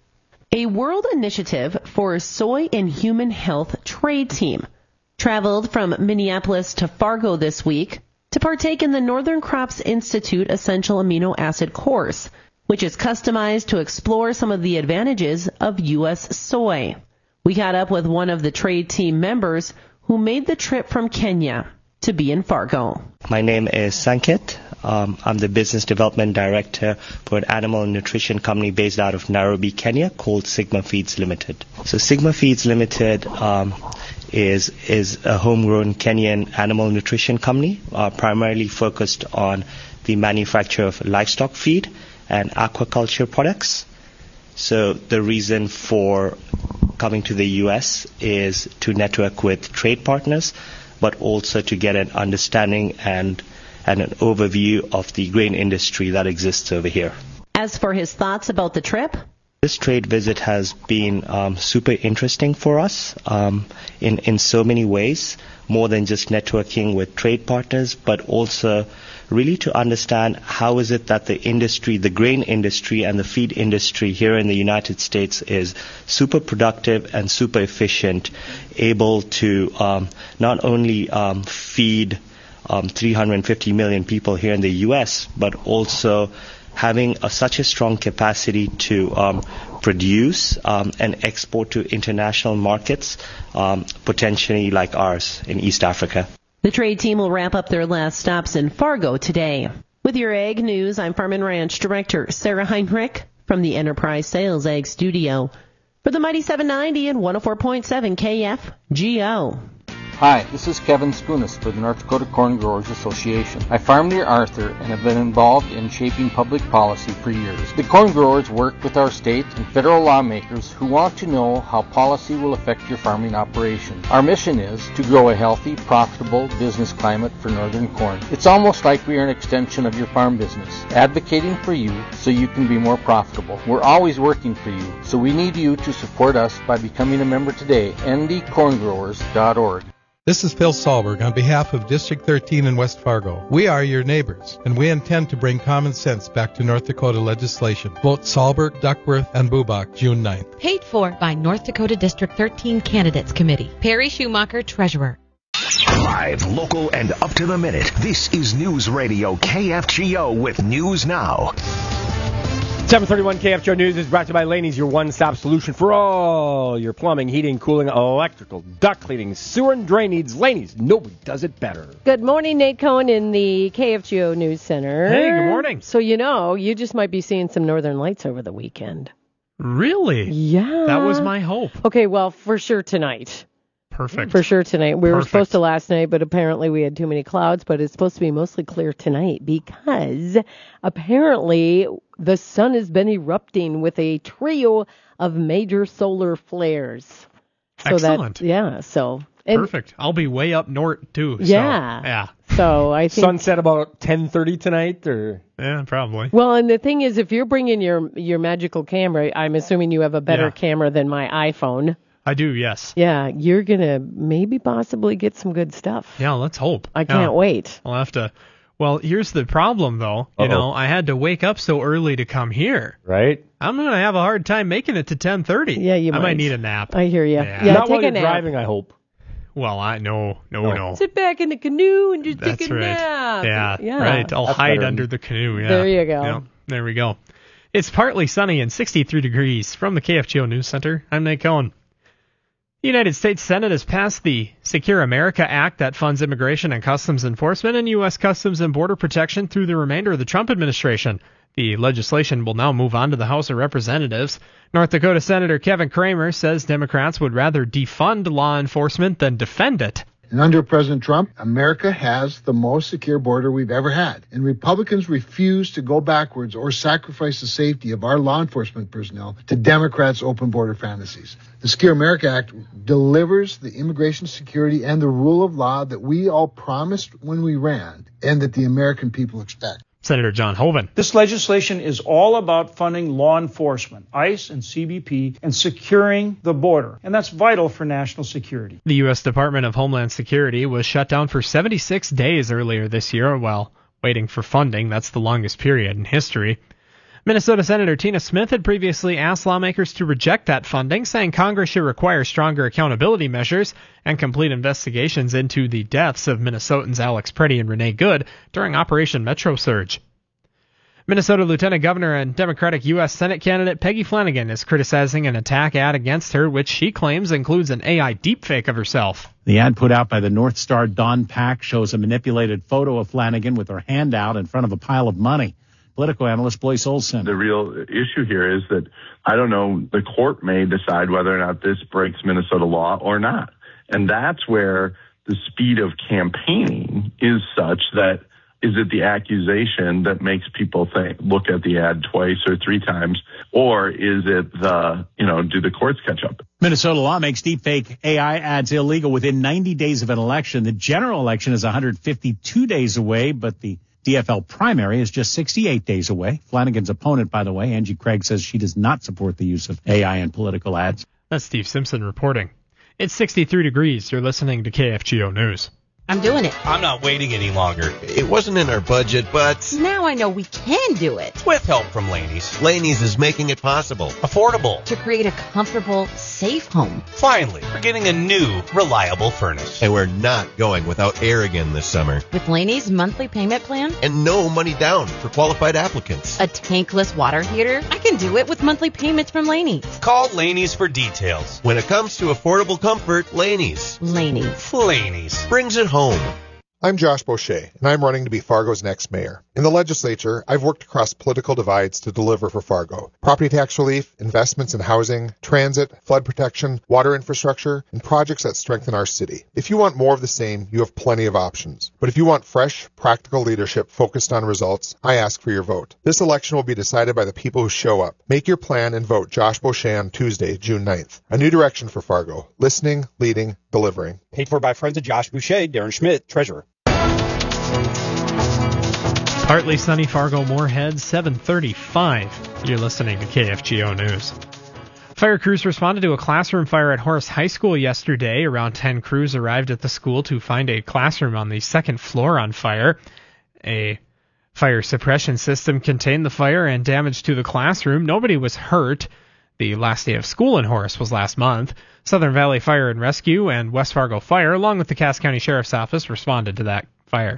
A world initiative for soy and human health trade team traveled from Minneapolis to Fargo this week to partake in the Northern Crops Institute Essential Amino Acid course, which is customized to explore some of the advantages of U S soy. We got up with one of the trade team members who made the trip from Kenya to be in Fargo. My name is Sankit. Um, I'm the business development director for an animal nutrition company based out of Nairobi, Kenya, called Sigma Feeds Limited. So Sigma Feeds Limited um, is is a homegrown Kenyan animal nutrition company, uh, primarily focused on the manufacture of livestock feed and aquaculture products. So the reason for coming to the U S is to network with trade partners, but also to get an understanding and, and an overview of the grain industry that exists over here. As for his thoughts about the trip, This trade visit has been um, super interesting for us um, in, in so many ways, more than just networking with trade partners, but also really to understand how is it that the industry, the grain industry and the feed industry here in the United States is super productive and super efficient, able to um, not only um, feed um, three hundred fifty million people here in the U S, but also having a, such a strong capacity to um, produce um, and export to international markets, um, potentially like ours in East Africa. The trade team will wrap up their last stops in Fargo today. With your Ag News, I'm Farm and Ranch Director Sarah Heinrich from the Enterprise Sales Ag Studio for the Mighty seven ninety and one oh four point seven K F G O. Hi, this is Kevin Skunas for the North Dakota Corn Growers Association. I farm near Arthur and have been involved in shaping public policy for years. The corn growers work with our state and federal lawmakers who want to know how policy will affect your farming operation. Our mission is to grow a healthy, profitable business climate for northern corn. It's almost like we are an extension of your farm business, advocating for you so you can be more profitable. We're always working for you, so we need you to support us by becoming a member today. N D corn growers dot org. This is Phil Sahlberg on behalf of District thirteen in West Fargo. We are your neighbors, and we intend to bring common sense back to North Dakota legislation. Vote Sahlberg, Duckworth, and Bubach June ninth. Paid for by North Dakota District thirteen Candidates Committee. Perry Schumacher, Treasurer. Live, local, and up to the minute. This is News Radio K F G O with News Now. seven thirty-one K F G O News is brought to you by Laney's, your one-stop solution for all your plumbing, heating, cooling, electrical, duct cleaning, sewer, and drain needs. Laney's, nobody does it better. Good morning, Nate Cohen in the K F G O News Center. Hey, good morning. So you know, you just might be seeing some northern lights over the weekend. Really? Yeah. That was my hope. Okay, well, for sure tonight. Perfect. For sure tonight. We Perfect. were supposed to last night, but apparently we had too many clouds, but it's supposed to be mostly clear tonight because apparently the sun has been erupting with a trio of major solar flares. So Excellent. That, yeah, so. And, Perfect. I'll be way up north, too. So, yeah. Yeah. So I think. Sunset about ten thirty tonight, or? Yeah, probably. Well, and the thing is, if you're bringing your, your magical camera, I'm assuming you have a better Yeah. camera than my iPhone. I do, yes. Yeah, you're going to maybe possibly get some good stuff. Yeah, let's hope. I can't Yeah. wait. I'll have to. Well, here's the problem, though. You Uh-oh. know, I had to wake up so early to come here. Right? I'm going to have a hard time making it to ten thirty. Yeah, you I might. might need a nap. I hear you. Yeah. Yeah, Not take while a you're nap. driving, I hope. Well, I no, no, Oh. no. Sit back in the canoe and just That's take a right. nap. Yeah, yeah. right. I'll That's hide better. under the canoe. Yeah. There you go. Yeah, there we go. It's partly sunny and sixty-three degrees. From the K F G O News Center, I'm Nate Cohen. The United States Senate has passed the Secure America Act that funds immigration and customs enforcement and U S Customs and Border Protection through the remainder of the Trump administration. The legislation will now move on to the House of Representatives. North Dakota Senator Kevin Kramer says Democrats would rather defund law enforcement than defend it. And under President Trump, America has the most secure border we've ever had. And Republicans refuse to go backwards or sacrifice the safety of our law enforcement personnel to Democrats' open border fantasies. The Secure America Act delivers the immigration security and the rule of law that we all promised when we ran and that the American people expect. Senator John Hoeven. This legislation is all about funding law enforcement, ICE and C B P, and securing the border. And that's vital for national security. The U S Department of Homeland Security was shut down for seventy-six days earlier this year while waiting for funding. That's the longest period in history. Minnesota Senator Tina Smith had previously asked lawmakers to reject that funding, saying Congress should require stronger accountability measures and complete investigations into the deaths of Minnesotans Alex Preddy and Renee Good during Operation Metro Surge. Minnesota Lieutenant Governor and Democratic U S Senate candidate Peggy Flanagan is criticizing an attack ad against her, which she claims includes an A I deepfake of herself. The ad put out by the North Star Dawn PAC shows a manipulated photo of Flanagan with her hand out in front of a pile of money. Political analyst Blaise Olson. The real issue here is that, I don't know, the court may decide whether or not this breaks Minnesota law or not. And that's where the speed of campaigning is such that, is it the accusation that makes people think, look at the ad twice or three times, or is it the, you know, do the courts catch up? Minnesota law makes deepfake A I ads illegal within ninety days of an election. The general election is one hundred fifty-two days away, but the D F L primary is just sixty-eight days away. Flanagan's opponent, by the way, Angie Craig, says she does not support the use of A I in political ads. That's Steve Simpson reporting. It's sixty-three degrees. You're listening to K F G O News. I'm doing it. I'm not waiting any longer. It wasn't in our budget, but now I know we can do it. With help from Laney's. Laney's is making it possible. Affordable. To create a comfortable, safe home. Finally, we're getting a new, reliable furnace. And we're not going without air again this summer. With Laney's monthly payment plan. And no money down for qualified applicants. A tankless water heater. I can do it with monthly payments from Laney's. Call Laney's for details. When it comes to affordable comfort, Laney's. Laney's. Laney's. Brings it home. I'm Josh Boucher, and I'm running to be Fargo's next mayor. In the legislature, I've worked across political divides to deliver for Fargo. Property tax relief, investments in housing, transit, flood protection, water infrastructure, and projects that strengthen our city. If you want more of the same, you have plenty of options. But if you want fresh, practical leadership focused on results, I ask for your vote. This election will be decided by the people who show up. Make your plan and vote Josh Boucher on Tuesday, June ninth. A new direction for Fargo. Listening, leading, delivering. Paid for by friends of Josh Boucher, Darren Schmidt, Treasurer. Partly sunny Fargo Moorhead, seven thirty-five. You're listening to K F G O News. Fire crews responded to a classroom fire at Horace High School yesterday. Around ten crews arrived at the school to find a classroom on the second floor on fire. A fire suppression system contained the fire and damage to the classroom. Nobody was hurt. The last day of school in Horace was last month. Southern Valley Fire and Rescue and West Fargo Fire, along with the Cass County Sheriff's Office, responded to that fire.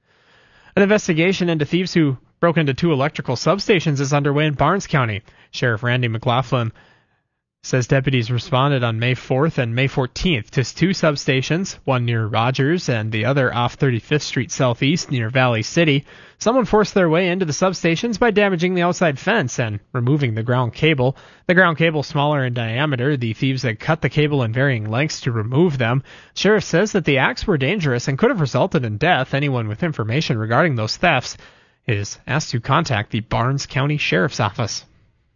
An investigation into thieves who broke into two electrical substations is underway in Barnes County. Sheriff Randy McLaughlin says deputies responded on May fourth and May fourteenth to two substations, one near Rogers and the other off thirty-fifth Street Southeast near Valley City. Someone forced their way into the substations by damaging the outside fence and removing the ground cable. The ground cable smaller in diameter. The thieves had cut the cable in varying lengths to remove them. Sheriff says that the acts were dangerous and could have resulted in death. Anyone with information regarding those thefts is asked to contact the Barnes County Sheriff's Office.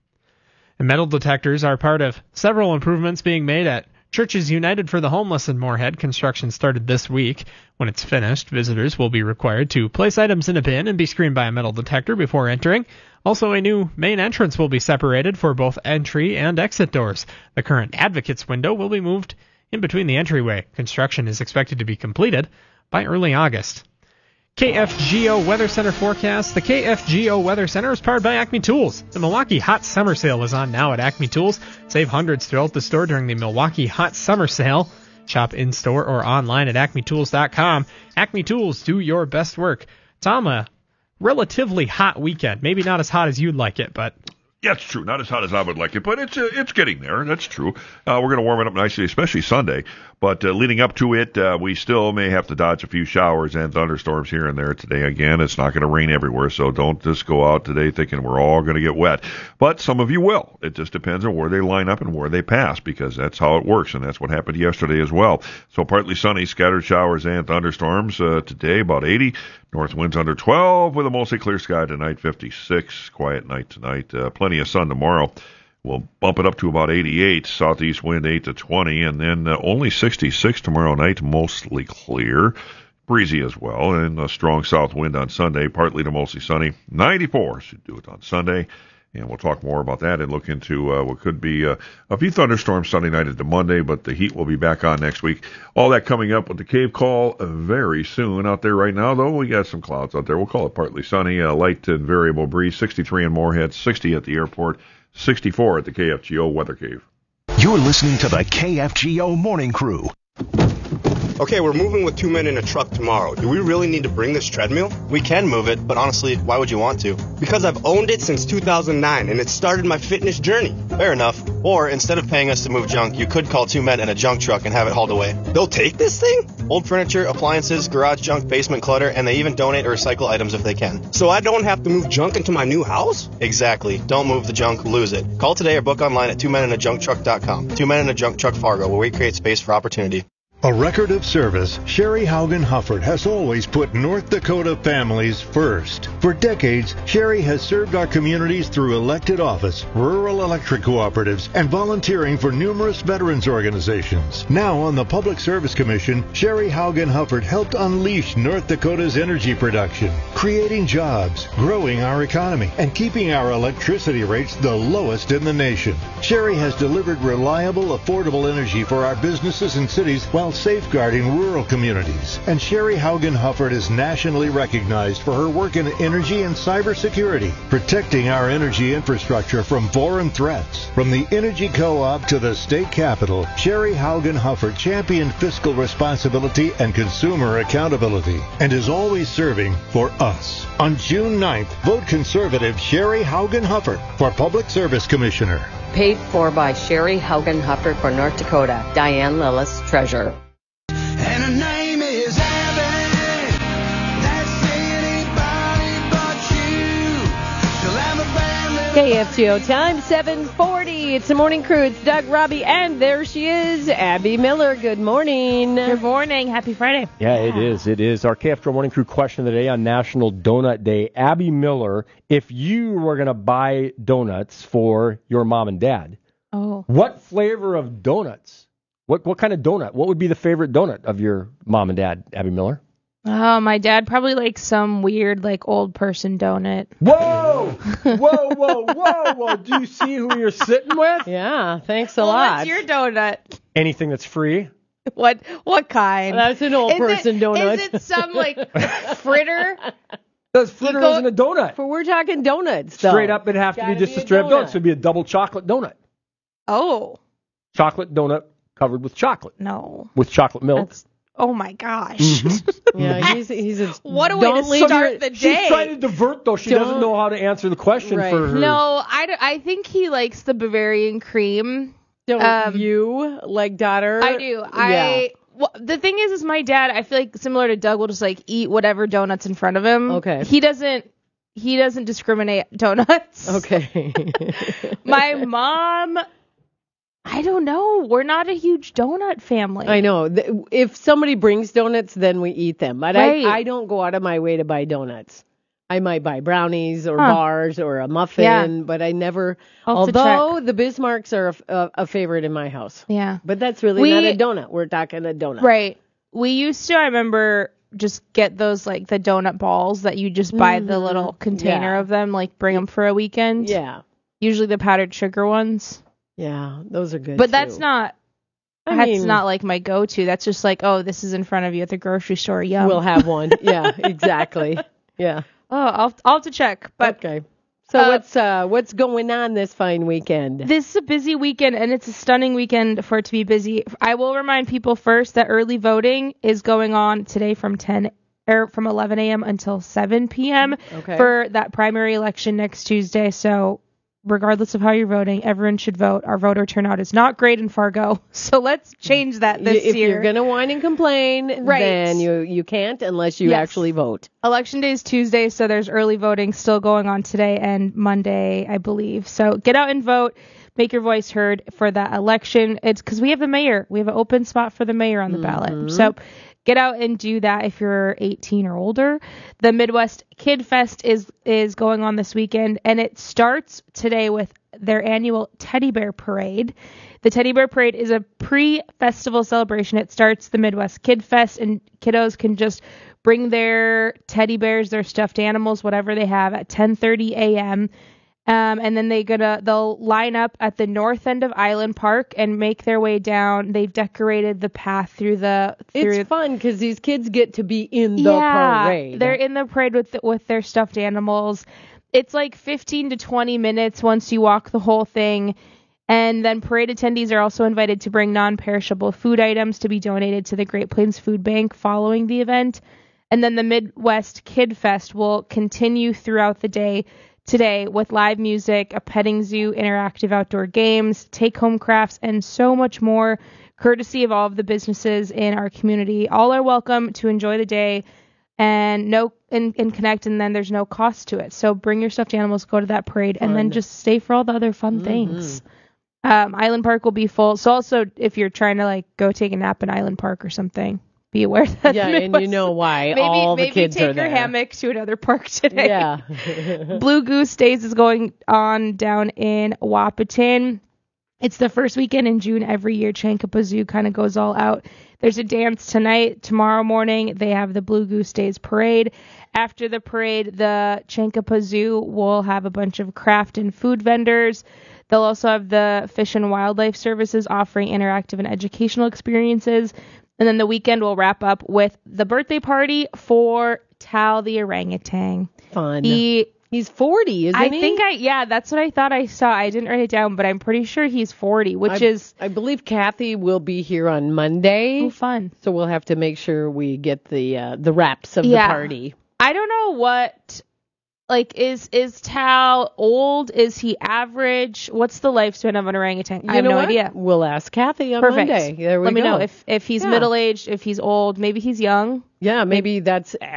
And metal detectors are part of several improvements being made at Churches United for the Homeless in Moorhead. Construction started this week. When it's finished, visitors will be required to place items in a bin and be screened by a metal detector before entering. Also, a new main entrance will be separated for both entry and exit doors. The current Advocates window will be moved in between the entryway. Construction is expected to be completed by early August. K F G O Weather Center forecast. The K F G O Weather Center is powered by Acme Tools. The Milwaukee Hot Summer Sale is on now at Acme Tools. Save hundreds throughout the store during the Milwaukee Hot Summer Sale. Shop in-store or online at acme tools dot com. Acme Tools, do your best work. Tom, a relatively hot weekend. Maybe not as hot as you'd like it, but... Yeah, it's true. Not as hot as I would like it, but it's uh, it's getting there. That's true. Uh, we're going to warm it up nicely, especially Sunday. But uh, leading up to it, uh, we still may have to dodge a few showers and thunderstorms here and there today. Again, it's not going to rain everywhere, so don't just go out today thinking we're all going to get wet. But some of you will. It just depends on where they line up and where they pass, because that's how it works, and that's what happened yesterday as well. So partly sunny, scattered showers and thunderstorms uh, today, about eighty. North winds under twelve with a mostly clear sky tonight, fifty-six. Quiet night tonight. Uh, plenty of sun tomorrow. We'll bump it up to about eighty-eight. Southeast wind eight to twenty. And then uh, only sixty-six tomorrow night, mostly clear. Breezy as well. And a strong south wind on Sunday, partly to mostly sunny. ninety-four should do it on Sunday. And we'll talk more about that and look into uh, what could be uh, a few thunderstorms Sunday night into Monday, but the heat will be back on next week. All that coming up with the Cave Call very soon. Out there right now, though, we got some clouds out there. We'll call it partly sunny, uh, light and variable breeze, sixty-three in Moorhead, sixty at the airport, sixty-four at the K F G O Weather Cave. You're listening to the K F G O Morning Crew. Okay, we're moving with two men in a truck tomorrow. Do we really need to bring this treadmill? We can move it, but honestly, why would you want to? Because I've owned it since two thousand nine, and it started my fitness journey. Fair enough. Or, instead of paying us to move junk, you could call two men in a junk truck and have it hauled away. They'll take this thing? Old furniture, appliances, garage junk, basement clutter, and they even donate or recycle items if they can. So I don't have to move junk into my new house? Exactly. Don't move the junk, lose it. Call today or book online at two men in a junk truck dot com. Two Men in a Junk Truck Fargo, where we create space for opportunity. A record of service, Sherry Haugen Hufford has always put North Dakota families first. For decades, Sherry has served our communities through elected office, rural electric cooperatives, and volunteering for numerous veterans organizations. Now on the Public Service Commission, Sherry Haugen Hufford helped unleash North Dakota's energy production, creating jobs, growing our economy, and keeping our electricity rates the lowest in the nation. Sherry has delivered reliable, affordable energy for our businesses and cities while safeguarding rural communities. And Sherry Haugen Hufford is nationally recognized for her work in energy and cybersecurity, protecting our energy infrastructure from foreign threats. From the Energy Co-op to the state capitol, Sherry Haugen Hufford championed fiscal responsibility and consumer accountability, and is always serving for us. On June ninth, vote conservative Sherry Haugen Hufford for Public Service Commissioner. Paid for by Sherry Haugen Hufford for North Dakota. Diane Lillis, Treasurer. And her name is Abby. That's anybody but you. She'll have a bad little K F G O time, seven forty. It's the morning crew. It's Doug, Robbie, and there she is, Abby Miller. Good morning. Good morning. Happy Friday. Yeah, it is. It is. Our K F G O Morning Crew question of the day on National Donut Day. Abby Miller, if you were going to buy donuts for your mom and dad, oh, what flavor of donuts? What what kind of donut? What would be the favorite donut of your mom and dad, Abby Miller? Oh, my dad probably likes some weird, like, old person donut. Whoa! Whoa, whoa, whoa, whoa. Do you see who you're sitting with? Yeah, thanks a well, lot. What's your donut? Anything that's free. What what kind? Well, that's an old is person it, donut. Is it some, like, fritter? Because fritter Eco- isn't a donut. For we're talking donuts, though. Straight up, it'd have to Gotta be just be a a straight up donut. donut. So it'd be a double chocolate donut. Oh. Chocolate donut covered with chocolate. No. With chocolate milk. That's, oh, my gosh. Mm-hmm. Yeah, he's he's a What a way don't to leave start your- the day. She's trying to divert, though. She Don't- doesn't know how to answer the question Right. for her. No, I, d- I think he likes the Bavarian cream. Don't Um, you, like, daughter? I do. I well, the thing is, is my dad, I feel like similar to Doug, will just, like, eat whatever donuts in front of him. Okay. He doesn't, he doesn't discriminate donuts. Okay. My mom, I don't know. We're not a huge donut family. I know. Th- If somebody brings donuts, then we eat them. But Right. I, I don't go out of my way to buy donuts. I might buy brownies or Huh. bars or a muffin, Yeah. but I never. I'll have to Although the Bismarcks are a, a, a favorite in my house. Yeah. But that's really We- not a donut. We're talking a donut. Right. We used to, I remember, just get those, like, the donut balls that you just buy the Mhm. little container Yeah. of them, like, bring them for a weekend. Yeah. Usually the powdered sugar ones. Yeah. Those are good. But too. that's not, I that's mean- not, like, my go-to. That's just like, oh, this is in front of you at the grocery store. Yum. We'll have one. Yeah, exactly. Yeah. Oh, I'll, I'll have to check. But Okay. So Uh, what's uh what's going on this fine weekend? this is a busy weekend, and it's a stunning weekend for it to be busy. I will remind people first that early voting is going on today from ten or from eleven a.m. until seven p.m. Okay. for that primary election next Tuesday. So regardless of how you're voting, everyone should vote. Our voter turnout is not great in Fargo, so let's change that this if year. you're gonna whine and complain, Right. then you you can't unless you Yes. actually vote. Election day is Tuesday, so there's early voting still going on today and Monday, I believe. So get out and vote. Make your voice heard for that election. It's because we have the mayor. We have an open spot for the mayor on the ballot. So get out and do that if you're eighteen or older. The Midwest Kid Fest is is going on this weekend, and it starts today with their annual Teddy Bear Parade. The Teddy Bear Parade is a pre-festival celebration. It starts the Midwest Kid Fest, and kiddos can just bring their teddy bears, their stuffed animals, whatever they have, at ten thirty a.m. Um, and then they gonna they'll line up at the north end of Island Park and make their way down. They've decorated the path through the. Through It's fun because these kids get to be in the yeah, parade. they're in the parade with with their stuffed animals. It's like fifteen to twenty minutes once you walk the whole thing. And then parade attendees are also invited to bring non-perishable food items to be donated to the Great Plains Food Bank following the event. And then the Midwest Kid Fest will continue throughout the day today with live music, a petting zoo, interactive outdoor games, take-home crafts, and so much more, courtesy of all of the businesses in our community. All are welcome to enjoy the day and no and, and connect, and then there's no cost to it. So bring your stuffed animals, go to that parade, and then Fun. just stay for all the other fun things. Um, Island Park will be full. So also, if you're trying to like go take a nap in Island Park or something, be aware that Yeah, and you know why maybe, all the maybe kids take are your there. hammock to another park today. Yeah. Blue Goose Days is going on down in Wahpeton. It's the first weekend in June every year. Chankapaa Zoo kind of goes all out. There's a dance tonight. Tomorrow morning, they have the Blue Goose Days parade. After the parade, the Chankapaa Zoo will have a bunch of craft and food vendors. They'll also have the Fish and Wildlife Services offering interactive and educational experiences. And then the weekend will wrap up with the birthday party for Tal the orangutan. Fun. He He's forty, isn't I he? think I yeah, that's what I thought I saw. I didn't write it down, but I'm pretty sure he's forty, which I, is I believe Kathy will be here on Monday. Oh, fun. So we'll have to make sure we get the uh, the wraps of Yeah. the party. I don't know what like is is Tal old? Is he average? What's the lifespan of an orangutan? You I have know no what? idea. We'll ask Kathy on Perfect. Monday. There we Let me go. know if if he's Yeah. middle aged, if he's old, maybe he's young. Yeah, maybe that's